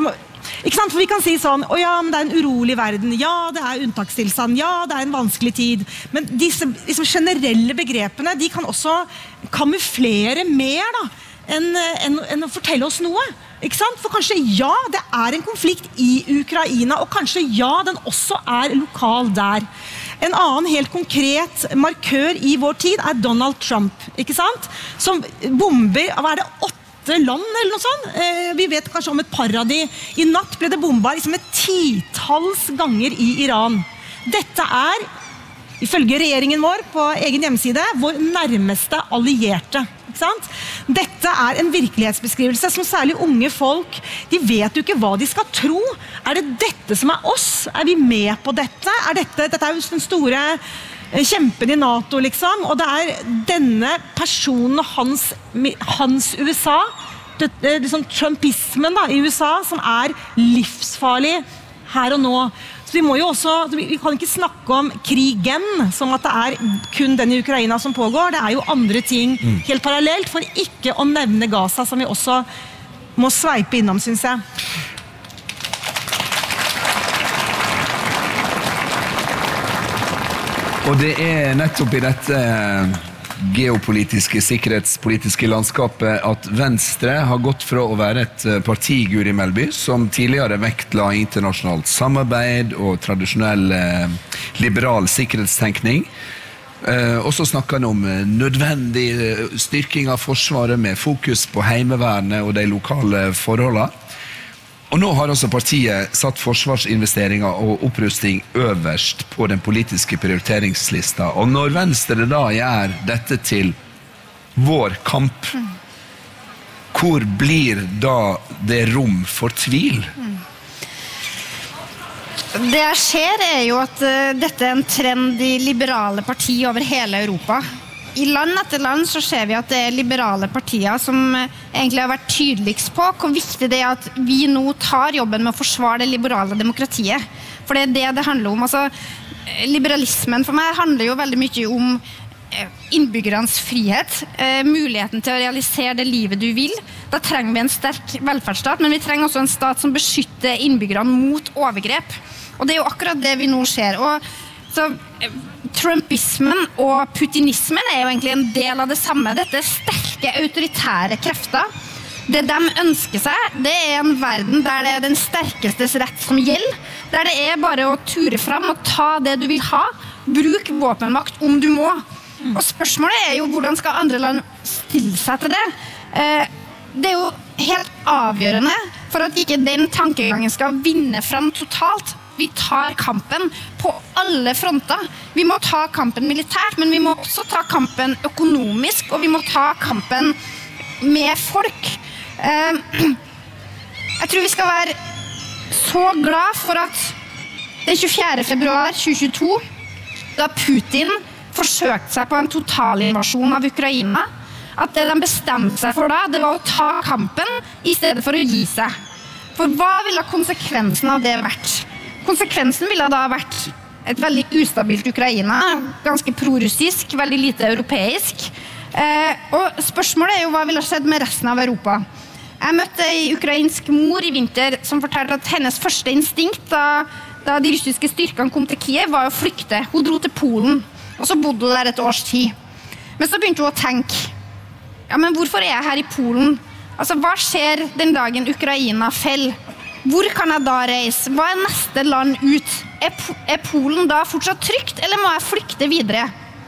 Ikke sant? For vi kan si sånn, å ja, men det er en urolig verden, ja, det er unntakstilstand, ja, det er en vanskelig tid. Men disse liksom, generelle begrepene, de kan også kamuflere mer da, enn, enn, enn å fortelle oss noe. Ikke sant? For kanskje ja, det er en konflikt i Ukraina, og kanskje ja, den også er lokal der. En annen helt konkret markør i vår tid er Donald Trump, ikke sant? Som bomber, hva er det, åtte land eller noe sånt. Eh, vi vet kanskje om et par av de. I natt ble det bomba liksom et titalls ganger i Iran. Dette er, ifølge regjeringen vår på egen hjemmeside, vår nærmeste allierte. Ikke sant? Dette er en virkelighetsbeskrivelse som særlig unge folk, de vet jo ikke hva de skal tro. Er det dette som er oss? Er vi med på dette? Er dette, dette er jo den store kjempen i NATO, liksom, og det er denne personen og hans, hans U S A, det, det, liksom Trumpismen da, i U S A, som er livsfarlig her og nå. Så vi må jo også, vi kan ikke snakke om krigen, som at det er kun den i Ukraina som pågår, det er jo andre ting helt parallelt, for ikke å nevne Gaza, som vi også må sveipe innom, synes jeg. Og det er nettopp i dette geopolitiske, sikkerhetspolitiske landskapet at Venstre har gått fra å være et parti, Guri Melby, som tidligere vektla internasjonalt samarbeid og tradisjonell eh, liberal sikkerhetstenkning. Eh, og så snakker han om nødvendig styrking av forsvaret med fokus på heimevernet og de lokale forholdene. Og nå har også partiet satt forsvarsinvesteringer og opprusting øverst på den politiske prioriteringslista. Og når Venstre da gjør dette til vår kamp, hvor blir da det rom for tvil? Det jeg ser er jo at uh, dette er en trend i liberale partier over hele Europa. I land etter land så ser vi at det er liberale partier som egentlig har vært tydeligst på hvor viktig det er at vi nå tar jobben med å forsvare det liberale demokratiet. For det er det det handler om. Altså, liberalismen for meg handler jo veldig mye om innbyggernes frihet, muligheten til å realisere det livet du vil. Da trenger vi en sterk velferdsstat, men vi trenger også en stat som beskytter innbyggerne mot overgrep. Og det er jo akkurat det vi nå ser. Og så Trumpismen og putinismen er jo egentlig en del av det samme. Dette er sterke autoritære krefter. Det de ønsker seg, det er en verden der det er den sterkestes rett som gjelder, der det er bare å ture frem og ta det du vil ha, bruk våpenmakt om du må. Og spørsmålet er jo hvordan skal andre land stille seg til det? Det er jo helt avgjørende for at ikke den tankegangen skal vinne frem totalt. Vi tar kampen på alle fronter. Vi må ta kampen militært, men vi må også ta kampen økonomisk, og vi må ta kampen med folk. Jeg tror vi skal være så glad for at den tjuefjerde februar tjue tjueto, da Putin forsøkte seg på en totalinvasjon av Ukraina, at det de bestemte seg for da, det var å ta kampen i stedet for å gi seg. For hva ville konsekvensen av det vært? Konsekvensen ville da vært et veldig ustabilt Ukraina, ganske prorussisk, veldig lite europeisk. Eh, og spørsmålet er jo hva ville skjedd med resten av Europa. Jeg møtte en ukrainsk mor i vinter som fortalte at hennes første instinkt da, da de russiske styrkene kom til Kiev var å flykte. Hun dro til Polen, og så bodde hun der et års tid. Men så begynte hun å tenke, ja, men hvorfor er jeg her i Polen? Altså, hva skjer den dagen Ukraina fell? Hvor kan jeg da reise? Hva er neste land ut? Er, er Polen da fortsatt trygt, eller må jeg flykte videre?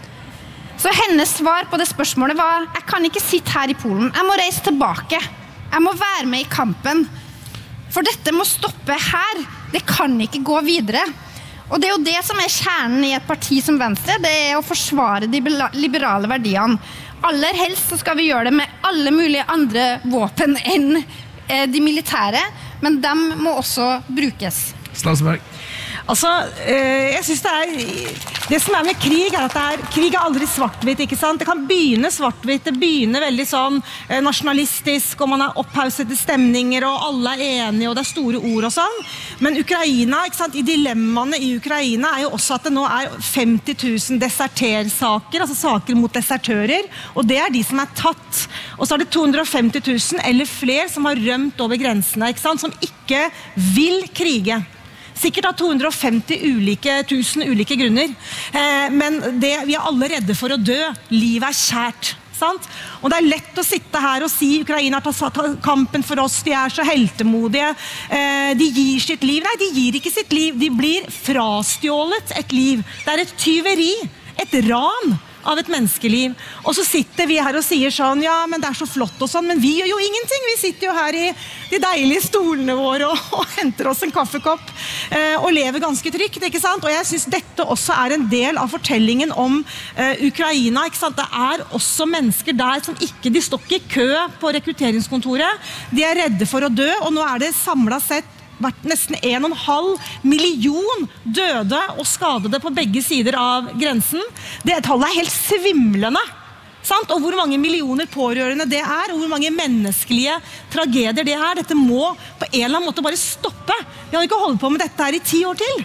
Så hennes svar på det spørsmålet var, jeg kan ikke sitte her i Polen, jeg må reise tilbake. Jeg må være med i kampen. For dette må stoppe her. Det kan ikke gå videre. Og det er jo det som er kjernen i et parti som Venstre, det er å forsvare de liberale verdiene. Aller helst så skal vi gjøre det med alle mulige andre våpen enn de militære, men de må også brukes. Stoltenberg. Altså, jeg synes det er det som er med krig er at det er, krig er aldri svart-hvitt, ikke sant? Det kan begynne svart-hvitt, det begynner veldig sånn nasjonalistisk, og man er opphausete stemninger, og alle er enige, og det er store ord og sånn. Men Ukraina, ikke sant? I dilemmaene i Ukraina er jo også at det nå er femti tusen desertersaker, altså saker mot desertører, og det er de som er tatt. Og så er det to hundre og femti tusen eller flere som har rømt over grensene, ikke sant? Som ikke vil krige. Sikkert av to hundre og femti ulike, tusen ulike grunner. Eh, men det, vi er alle redde for å dø. Livet er kjært. Sant? Og det er lett å sitte her og si Ukraina har tatt kampen for oss, de er så heltemodige. Eh, de gir sitt liv. Nei, de gir ikke sitt liv. De blir frastjålet et liv. Det er et tyveri, et ran av et menneskeliv. Og så sitter vi her og sier sånn, ja, men det er så flott og sånn, men vi gjør jo ingenting. Vi sitter jo her i de deilige stolene våre og, og henter oss en kaffekopp eh, og lever ganske trygt, ikke sant? Og jeg synes dette også er en del av fortellingen om eh, Ukraina, ikke sant? Det er også mennesker der som ikke, de står ikke i kø på rekrutteringskontoret, de er redde for å dø, og nå er det samlet sett vært nesten en og en halv million døde og skadede på begge sider av grensen. Det tallet er helt svimlende. Sant? Og hvor mange millioner pårørende det er, og hvor mange menneskelige tragedier det er. Dette må på en eller annen måte bare stoppe. Vi har ikke holdt på med dette her i ti år til.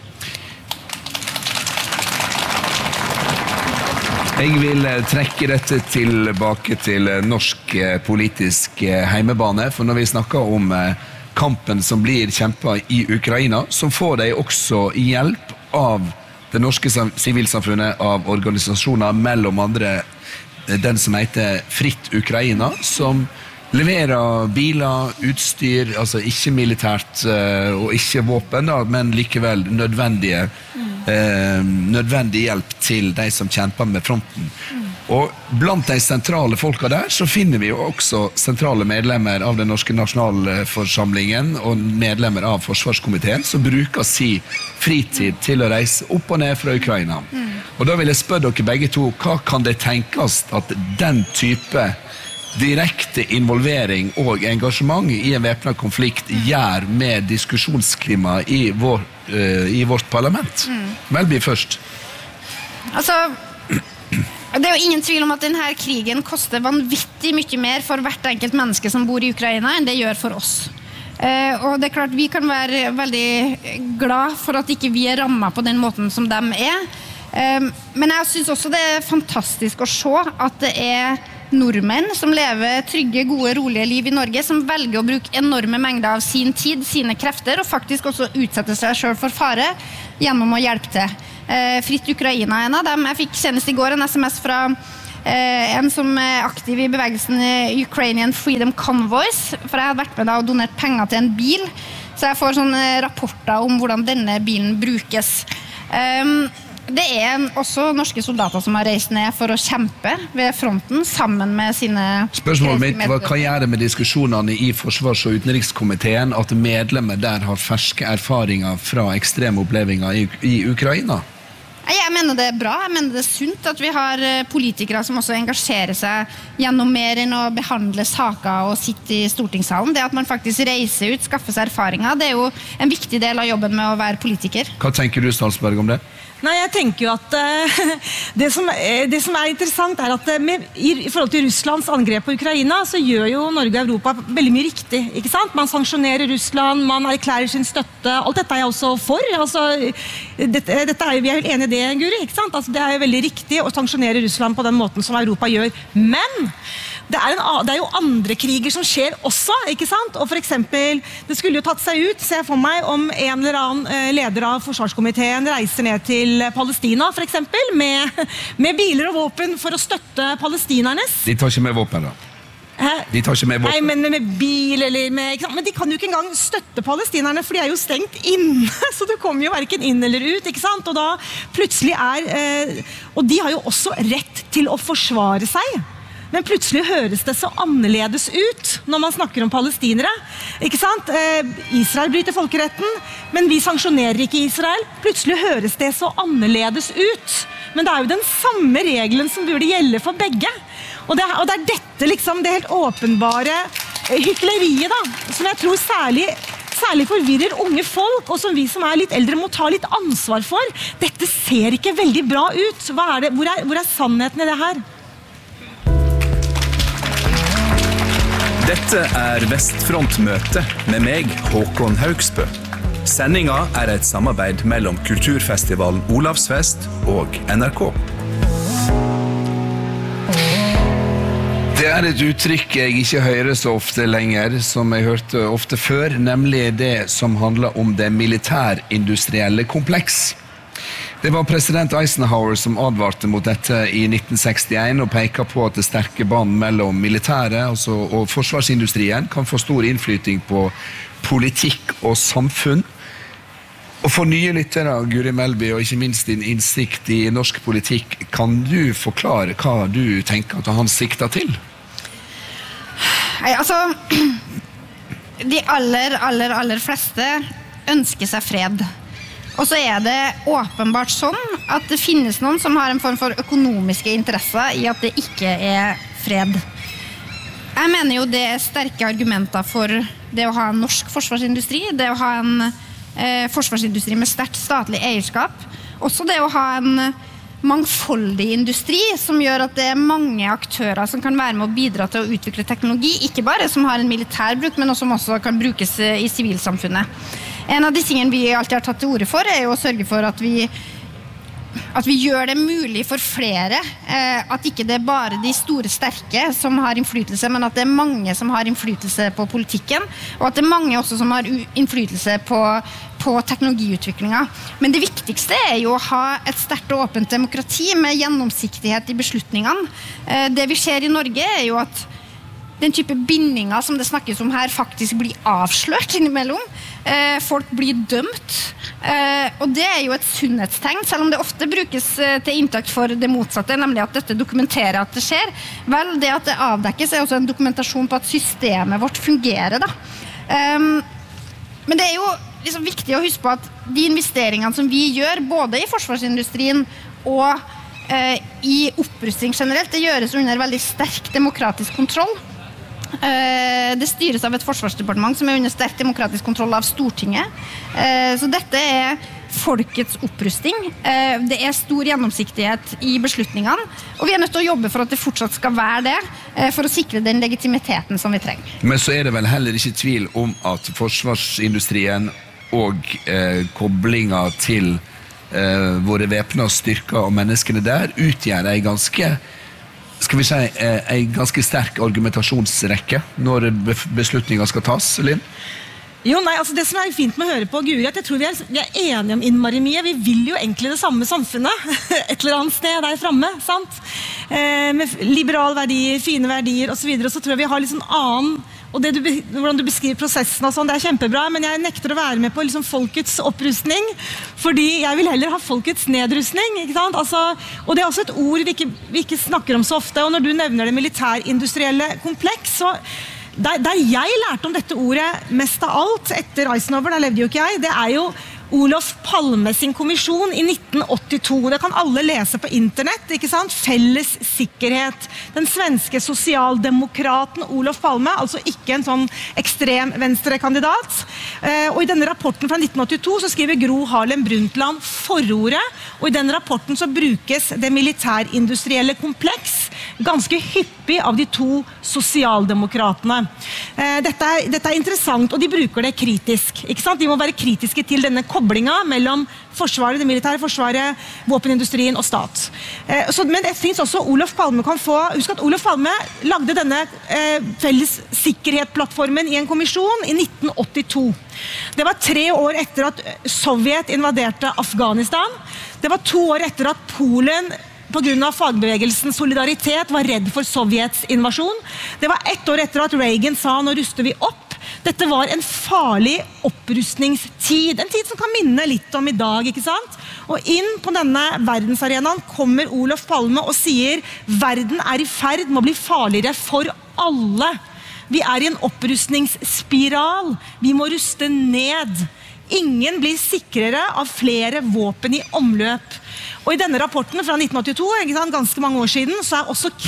Jeg vil trekke dette tilbake til norsk politisk heimebane, for når vi snakker om kampen som blir kjempet i Ukraina, så får de også hjelp av det norske sivilsamfunnet, av organisasjoner, mellom andre den som heter Fritt Ukraina, som leverer biler, utstyr, altså ikke militært og ikke våpen, da, men likevel nødvendige, mm. eh, nødvendig hjelp til de som kjemper med fronten. Mm. Og blant de sentrale folka der så finner vi jo også sentrale medlemmer av den norske nasjonalforsamlingen og medlemmer av forsvarskomiteen som bruker si fritid til å reise opp og ned fra Ukraina. Mm. Og da vil jeg spørre dere begge to, hva kan det tenkes at den type direkte involvering og engasjement i en væpnet konflikt gjør med diskusjonsklima i, vår, uh, i vårt parlament? Mm. Melby først. Altså... Det er jo ingen tvil om at denne krigen koster vanvittig mye mer for hvert enkelt menneske som bor i Ukraina enn det gjør for oss. Eh, og det er klart vi kan være veldig glad for at ikke vi er rammet på den måten som de er. Eh, men jeg synes også det er fantastisk å se at det er nordmenn som lever trygge, gode, rolige liv i Norge, som velger å bruke enorme mengder av sin tid, sine krefter, og faktisk også utsette seg selv for fare gjennom å hjelpe til. Eh, Fritt Ukraina er en av dem. Jeg fikk senest i går en sms fra eh, en som er aktiv i bevegelsen Ukrainian Freedom Convoys, for jeg har vært med da og donert penger til en bil, så jeg får sånne rapporter om hvordan denne bilen brukes. Um, Det er også norske soldater som har reist ned for å kjempe ved fronten sammen med sine... Spørsmålet mitt var, hva gjør det med diskusjonene i forsvars- og utenrikskomiteen at medlemmer der har ferske erfaringer fra ekstreme opplevelser i, i Ukraina? Jeg mener det er bra, jeg mener det er sunt at vi har politikere som også engasjerer seg gjennom mer enn å behandle saker og sitte i stortingssalen. Det at man faktisk reiser ut, skaffer seg erfaringer, det er jo en viktig del av jobben med å være politiker. Hva tenker du, Stalsberg, om det? Nei, jeg tenker jo at uh, det, som, det som er interessant er at med, i, i forhold til Russlands angrep på Ukraina, så gjør jo Norge og Europa veldig mye riktig, ikke sant? Man sanksjonerer Russland, man erklærer sin støtte, alt dette er jeg også for. Altså, dette, dette er, vi er jo enige i det, Guri, ikke sant? Altså, det er jo veldig riktig å sanksjonere Russland på den måten som Europa gjør, men det er, en, det er jo andre kriger som skjer også, ikke sant? Og for eksempel, det skulle jo tatt seg ut, ser jeg for meg, om en eller annen leder av forsvarskomiteen reiser ned til Palestina, for eksempel, med, med biler og våpen for å støtte palestinernes. De tar ikke med våpen da? Hæ? De tar ikke med våpen? Nei, men med bil eller med... Ikke sant? Men de kan jo ikke engang støtte palestinerne, for de er jo stengt inne, så du kommer jo hverken inn eller ut, ikke sant? Og da plutselig er... Eh, og de har jo også rett til å forsvare seg. Men plutselig høres det så annerledes ut når man snakker om palestinere. Ikke sant? Eh, Israel bryter folkeretten, men vi sanksjonerer ikke Israel. Plutselig høres det så annerledes ut. Men det er jo den samme regelen som burde gjelde for begge. Og det er, og det er dette liksom, det helt åpenbare hykleriet da, som jeg tror særlig, særlig forvirrer unge folk, og som vi som er litt eldre må ta litt ansvar for. Dette ser ikke veldig bra ut. Hva er det? Hvor er, hvor er sannheten i det her? Dette er Vestfrontmøte med meg, Håkon Haugsbø. Sendinga er et samarbeid mellom Kulturfestivalen Olavsfest og N R K. Det er et uttrykk jeg ikke hører så ofte lenger, som jeg hørte ofte før, nemlig det som handler om det militærindustrielle kompleks. Det var president Eisenhower som advarte mot dette i nitten sekstien og peker på at det sterke bånd mellom militæret altså, og forsvarsindustrien kan få stor innflytning på politikk og samfunn. Og for nye lyttere, Guri Melby, og ikke minst din innsikt i norsk politikk, kan du forklare hva du tenker at han sikter til? Nei, altså, de aller, aller, aller fleste ønsker seg fred. Og så er det åpenbart sånn at det finnes noen som har en form for økonomiske interesser i at det ikke er fred. Jeg mener jo det er sterke argumenter for det å ha en norsk forsvarsindustri, det å ha en eh, forsvarsindustri med sterkt statlig eierskap, også det å ha en mangfoldig industri som gjør at det er mange aktører som kan være med å bidra til å utvikle teknologi, ikke bare som har en militær bruk, men som også kan brukes i sivilsamfunnet. En av de tingene vi alltid har tatt til orde for er jo å sørge for at vi, at vi gjør det mulig for flere, eh, at ikke det er bare de store sterke som har innflytelse, men at det er mange som har innflytelse på politikken, og at det er mange også som har innflytelse på, på teknologiutviklingen. Men det viktigste er jo å ha et sterkt og åpent demokrati med gjennomsiktighet i beslutningene. Eh, det vi ser i Norge er jo at den type bindinger som det snakkes om her faktisk blir avslørt innimellom. Eh, folk blir dømt, eh, og det er jo et sunnhetstegn, selv om det ofte brukes eh, til inntakt for det motsatte, nemlig at dette dokumenterer at det skjer. Vel, det at det avdekkes er også en dokumentasjon på at systemet vårt fungerer, da. Um, men det er jo liksom viktig å huske på at de investeringene som vi gjør, både i forsvarsindustrien og eh, i opprustning generelt, det gjøres under veldig sterk demokratisk kontroll. Eh, det styres av et forsvarsdepartement som er under sterk demokratisk kontroll av Stortinget. Eh, så dette er folkets opprustning. Eh, det er stor gjennomsiktighet i beslutningene, og vi er nødt til å jobbe for at det fortsatt skal være det, eh, for å sikre den legitimiteten som vi trenger. Men så er det vel heller ikke tvil om at forsvarsindustrien og eh, koblinga til eh, våre væpnede styrker og menneskene der utgjør en ganske, skal vi si, eh, en ganske sterk argumentasjonsrekke når beslutninger skal tas, Linn? Jo, nei, altså det som er fint med å høre på Guri, at jeg tror vi er, vi er enige om innmari mye. Vi vil jo egentlig det samme samfunnet, et eller annet sted der fremme, sant? Eh, med liberale verdier, fine verdier og så videre, og så tror jeg vi har litt sånn annen, og det du, hvordan du beskriver prosessen og sånn, det er kjempebra, men jeg nekter å være med på liksom folkets opprustning, fordi jeg vil heller ha folkets nedrustning, ikke sant? Altså, og det er også et ord vi ikke, vi ikke snakker om så ofte, og når du nevner det militærindustrielle kompleks, så Der, der jeg lærte om dette ordet mest av alt etter Eisenhower, der levde jo ikke jeg, det er jo Olof Palme sin kommisjon i nitten åttito. Det kan alle lese på internett, ikke sant? Felles sikkerhet. Den svenske sosialdemokraten Olof Palme, altså ikke en sånn ekstrem venstrekandidat. Eh, og i denne rapporten fra nitten åttito så skriver Gro Harlem Brundtland forordet, og i den rapporten så brukes det militærindustrielle kompleks ganske hyppig av de to sosialdemokratene. Eh, dette, er, dette er interessant, og de bruker det kritisk, ikke sant? De må være kritiske til denne koblinga mellom forsvaret, det militære forsvaret, våpenindustrien og stat. Eh, så, men det finnes også Olof Palme kan få, husk at Olof Palme lagde denne eh, felles sikkerhetsplattformen i en kommisjon i nitten åttito. Det var tre år etter at Sovjet invaderte Afghanistan. Det var to år etter at Polen på grunn av fagbevegelsens solidaritet var redd for Sovjets invasjon. Det var ett år etter at Reagan sa nå ruster vi opp. Dette var en farlig opprustningstid, en tid som kan minne litt om i dag, ikke sant? Og inn på denne verdensarenaen kommer Olof Palme og sier verden er i ferd med å bli farligere for alle. Vi er i en opprustningsspiral, vi må ruste ned. Ingen blir sikrere av flere våpen i omløp. Og i denne rapporten fra nitten åttito, ikke sant, ganske mange år siden, så er også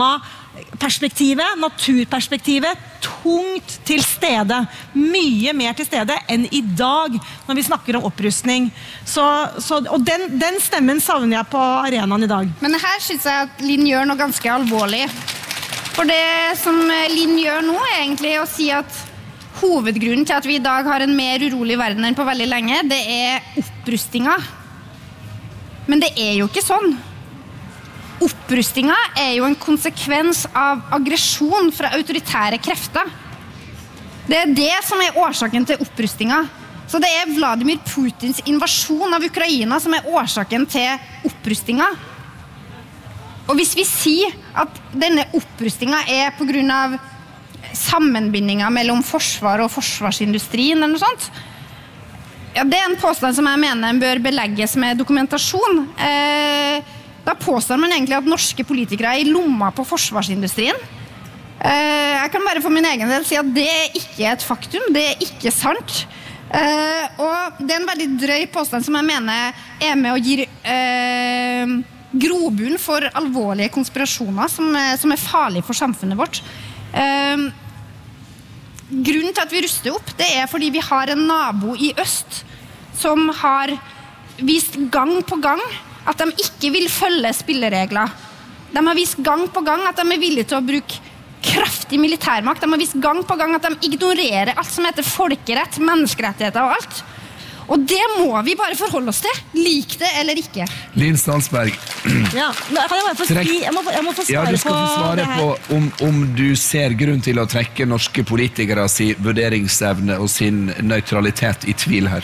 klimaperspektivet, naturperspektivet, tungt til stede. Mye mer til stede enn i dag, når vi snakker om opprustning. Så, så, og den, den stemmen savner jeg på arenaen i dag. Men her synes jeg at Linn gjør noe ganske alvorlig. For det som Linn gjør nå er egentlig å si at hovedgrunnen til at vi i dag har en mer urolig verden enn på veldig lenge, det er opprustinga. Men det er jo ikke sånn. Opprustinga er jo en konsekvens av aggresjon fra autoritære krefter. Det er det som er årsaken til opprustinga. Så det er Vladimir Putins invasjon av Ukraina som er årsaken til opprustinga. Og hvis vi sier at denne opprustinga er på grunn av sammenbindinga mellom forsvar og forsvarsindustrien eller noe sånt, ja, det er en påstand som jeg mener bør belegges med dokumentasjon. Eh, da påstår man egentlig at norske politikere er i lomma på forsvarsindustrien. Eh, jeg kan bare for min egen del si at det er ikke et faktum, det er ikke sant. Eh, og det er en veldig drøy påstand som jeg mener er med å gi eh, grobunn for alvorlige konspirasjoner som er, som er farlige for samfunnet vårt. Eh, Grunnen til at vi ruster opp, det er fordi vi har en nabo i øst som har vist gang på gang at de ikke vil følge spilleregler. De har vist gang på gang at de er villige til å bruke kraftig militærmakt. De har vist gang på gang at de ignorerer alt som heter folkerett, menneskerettigheter og alt. Og det må vi bare forholde oss til, lik det eller ikke. Linn Stalsberg. Ja, kan jeg bare få si, jeg må, jeg må få svare ja, du skal få svare på, på om, om du ser grunn til å trekke norske politikere sin vurderingsevne og sin nøytralitet i tvil her.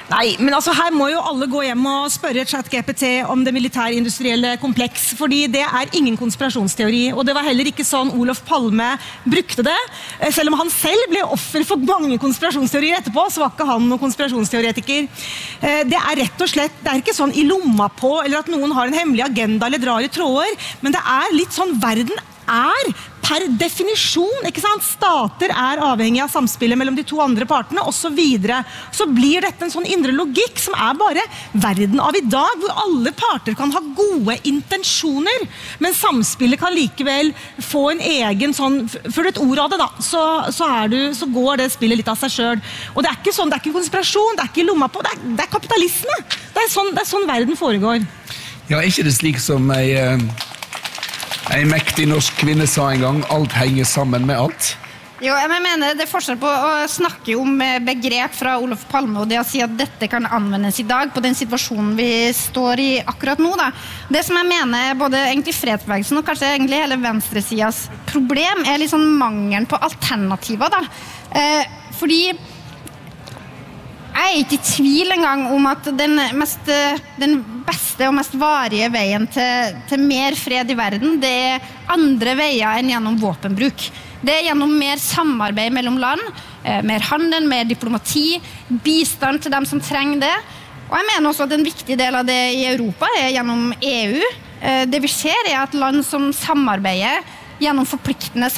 Nei, men altså her må jo alle gå hjem og spørre ChatGPT om det militærindustrielle kompleks, fordi det er ingen konspirasjonsteori, og det var heller ikke sånn Olof Palme brukte det. Selv om han selv ble offer for mange konspirasjonsteorier etterpå, så var ikke han noen konspirasjonsteoretiker. Det er rett og slett, det er ikke sånn i lomma på, eller at noen har en hemmelig agenda eller drar i tråder, men det er litt sånn verden er per definisjon, ikke sant? Stater er avhengig av samspillet mellom de to andre partene, og så videre. Så blir dette en sånn indre logikk som er bare verden av i dag, hvor alle parter kan ha gode intensjoner, men samspillet kan likevel få en egen sånn, for et ord av det da, så, så, er du, så går det spillet litt av seg selv. Og det er ikke sånn, det er ikke konspirasjon, det er ikke lomma på, det er, det er kapitalisme. Det er, sånn, det er sånn verden foregår. Ja, er ikke det slik som ei... En mektig norsk kvinne sa en gang, alt henger sammen med alt. Jo, jeg mener det er forskjell på å snakke om begrep fra Olof Palme og det å si at dette kan anvendes i dag på den situasjonen vi står i akkurat nå. Da. Det som jeg mener både egentlig fredsbevegelsen og kanskje egentlig hele venstresidas problem er liksom mangelen på alternativer. Da. Eh, fordi jeg er ikke i tvil engang om at den, mest, den beste og mest varige veien til, til mer fred i verden, det er andre veier enn gjennom våpenbruk. Det er gjennom mer samarbeid mellom land, eh, mer handel, mer diplomati, bistand til dem som trenger det. Og jeg mener også at en viktig del av det i Europa er gjennom E U. Eh, det vi ser er at land som samarbeider gjennom forpliktende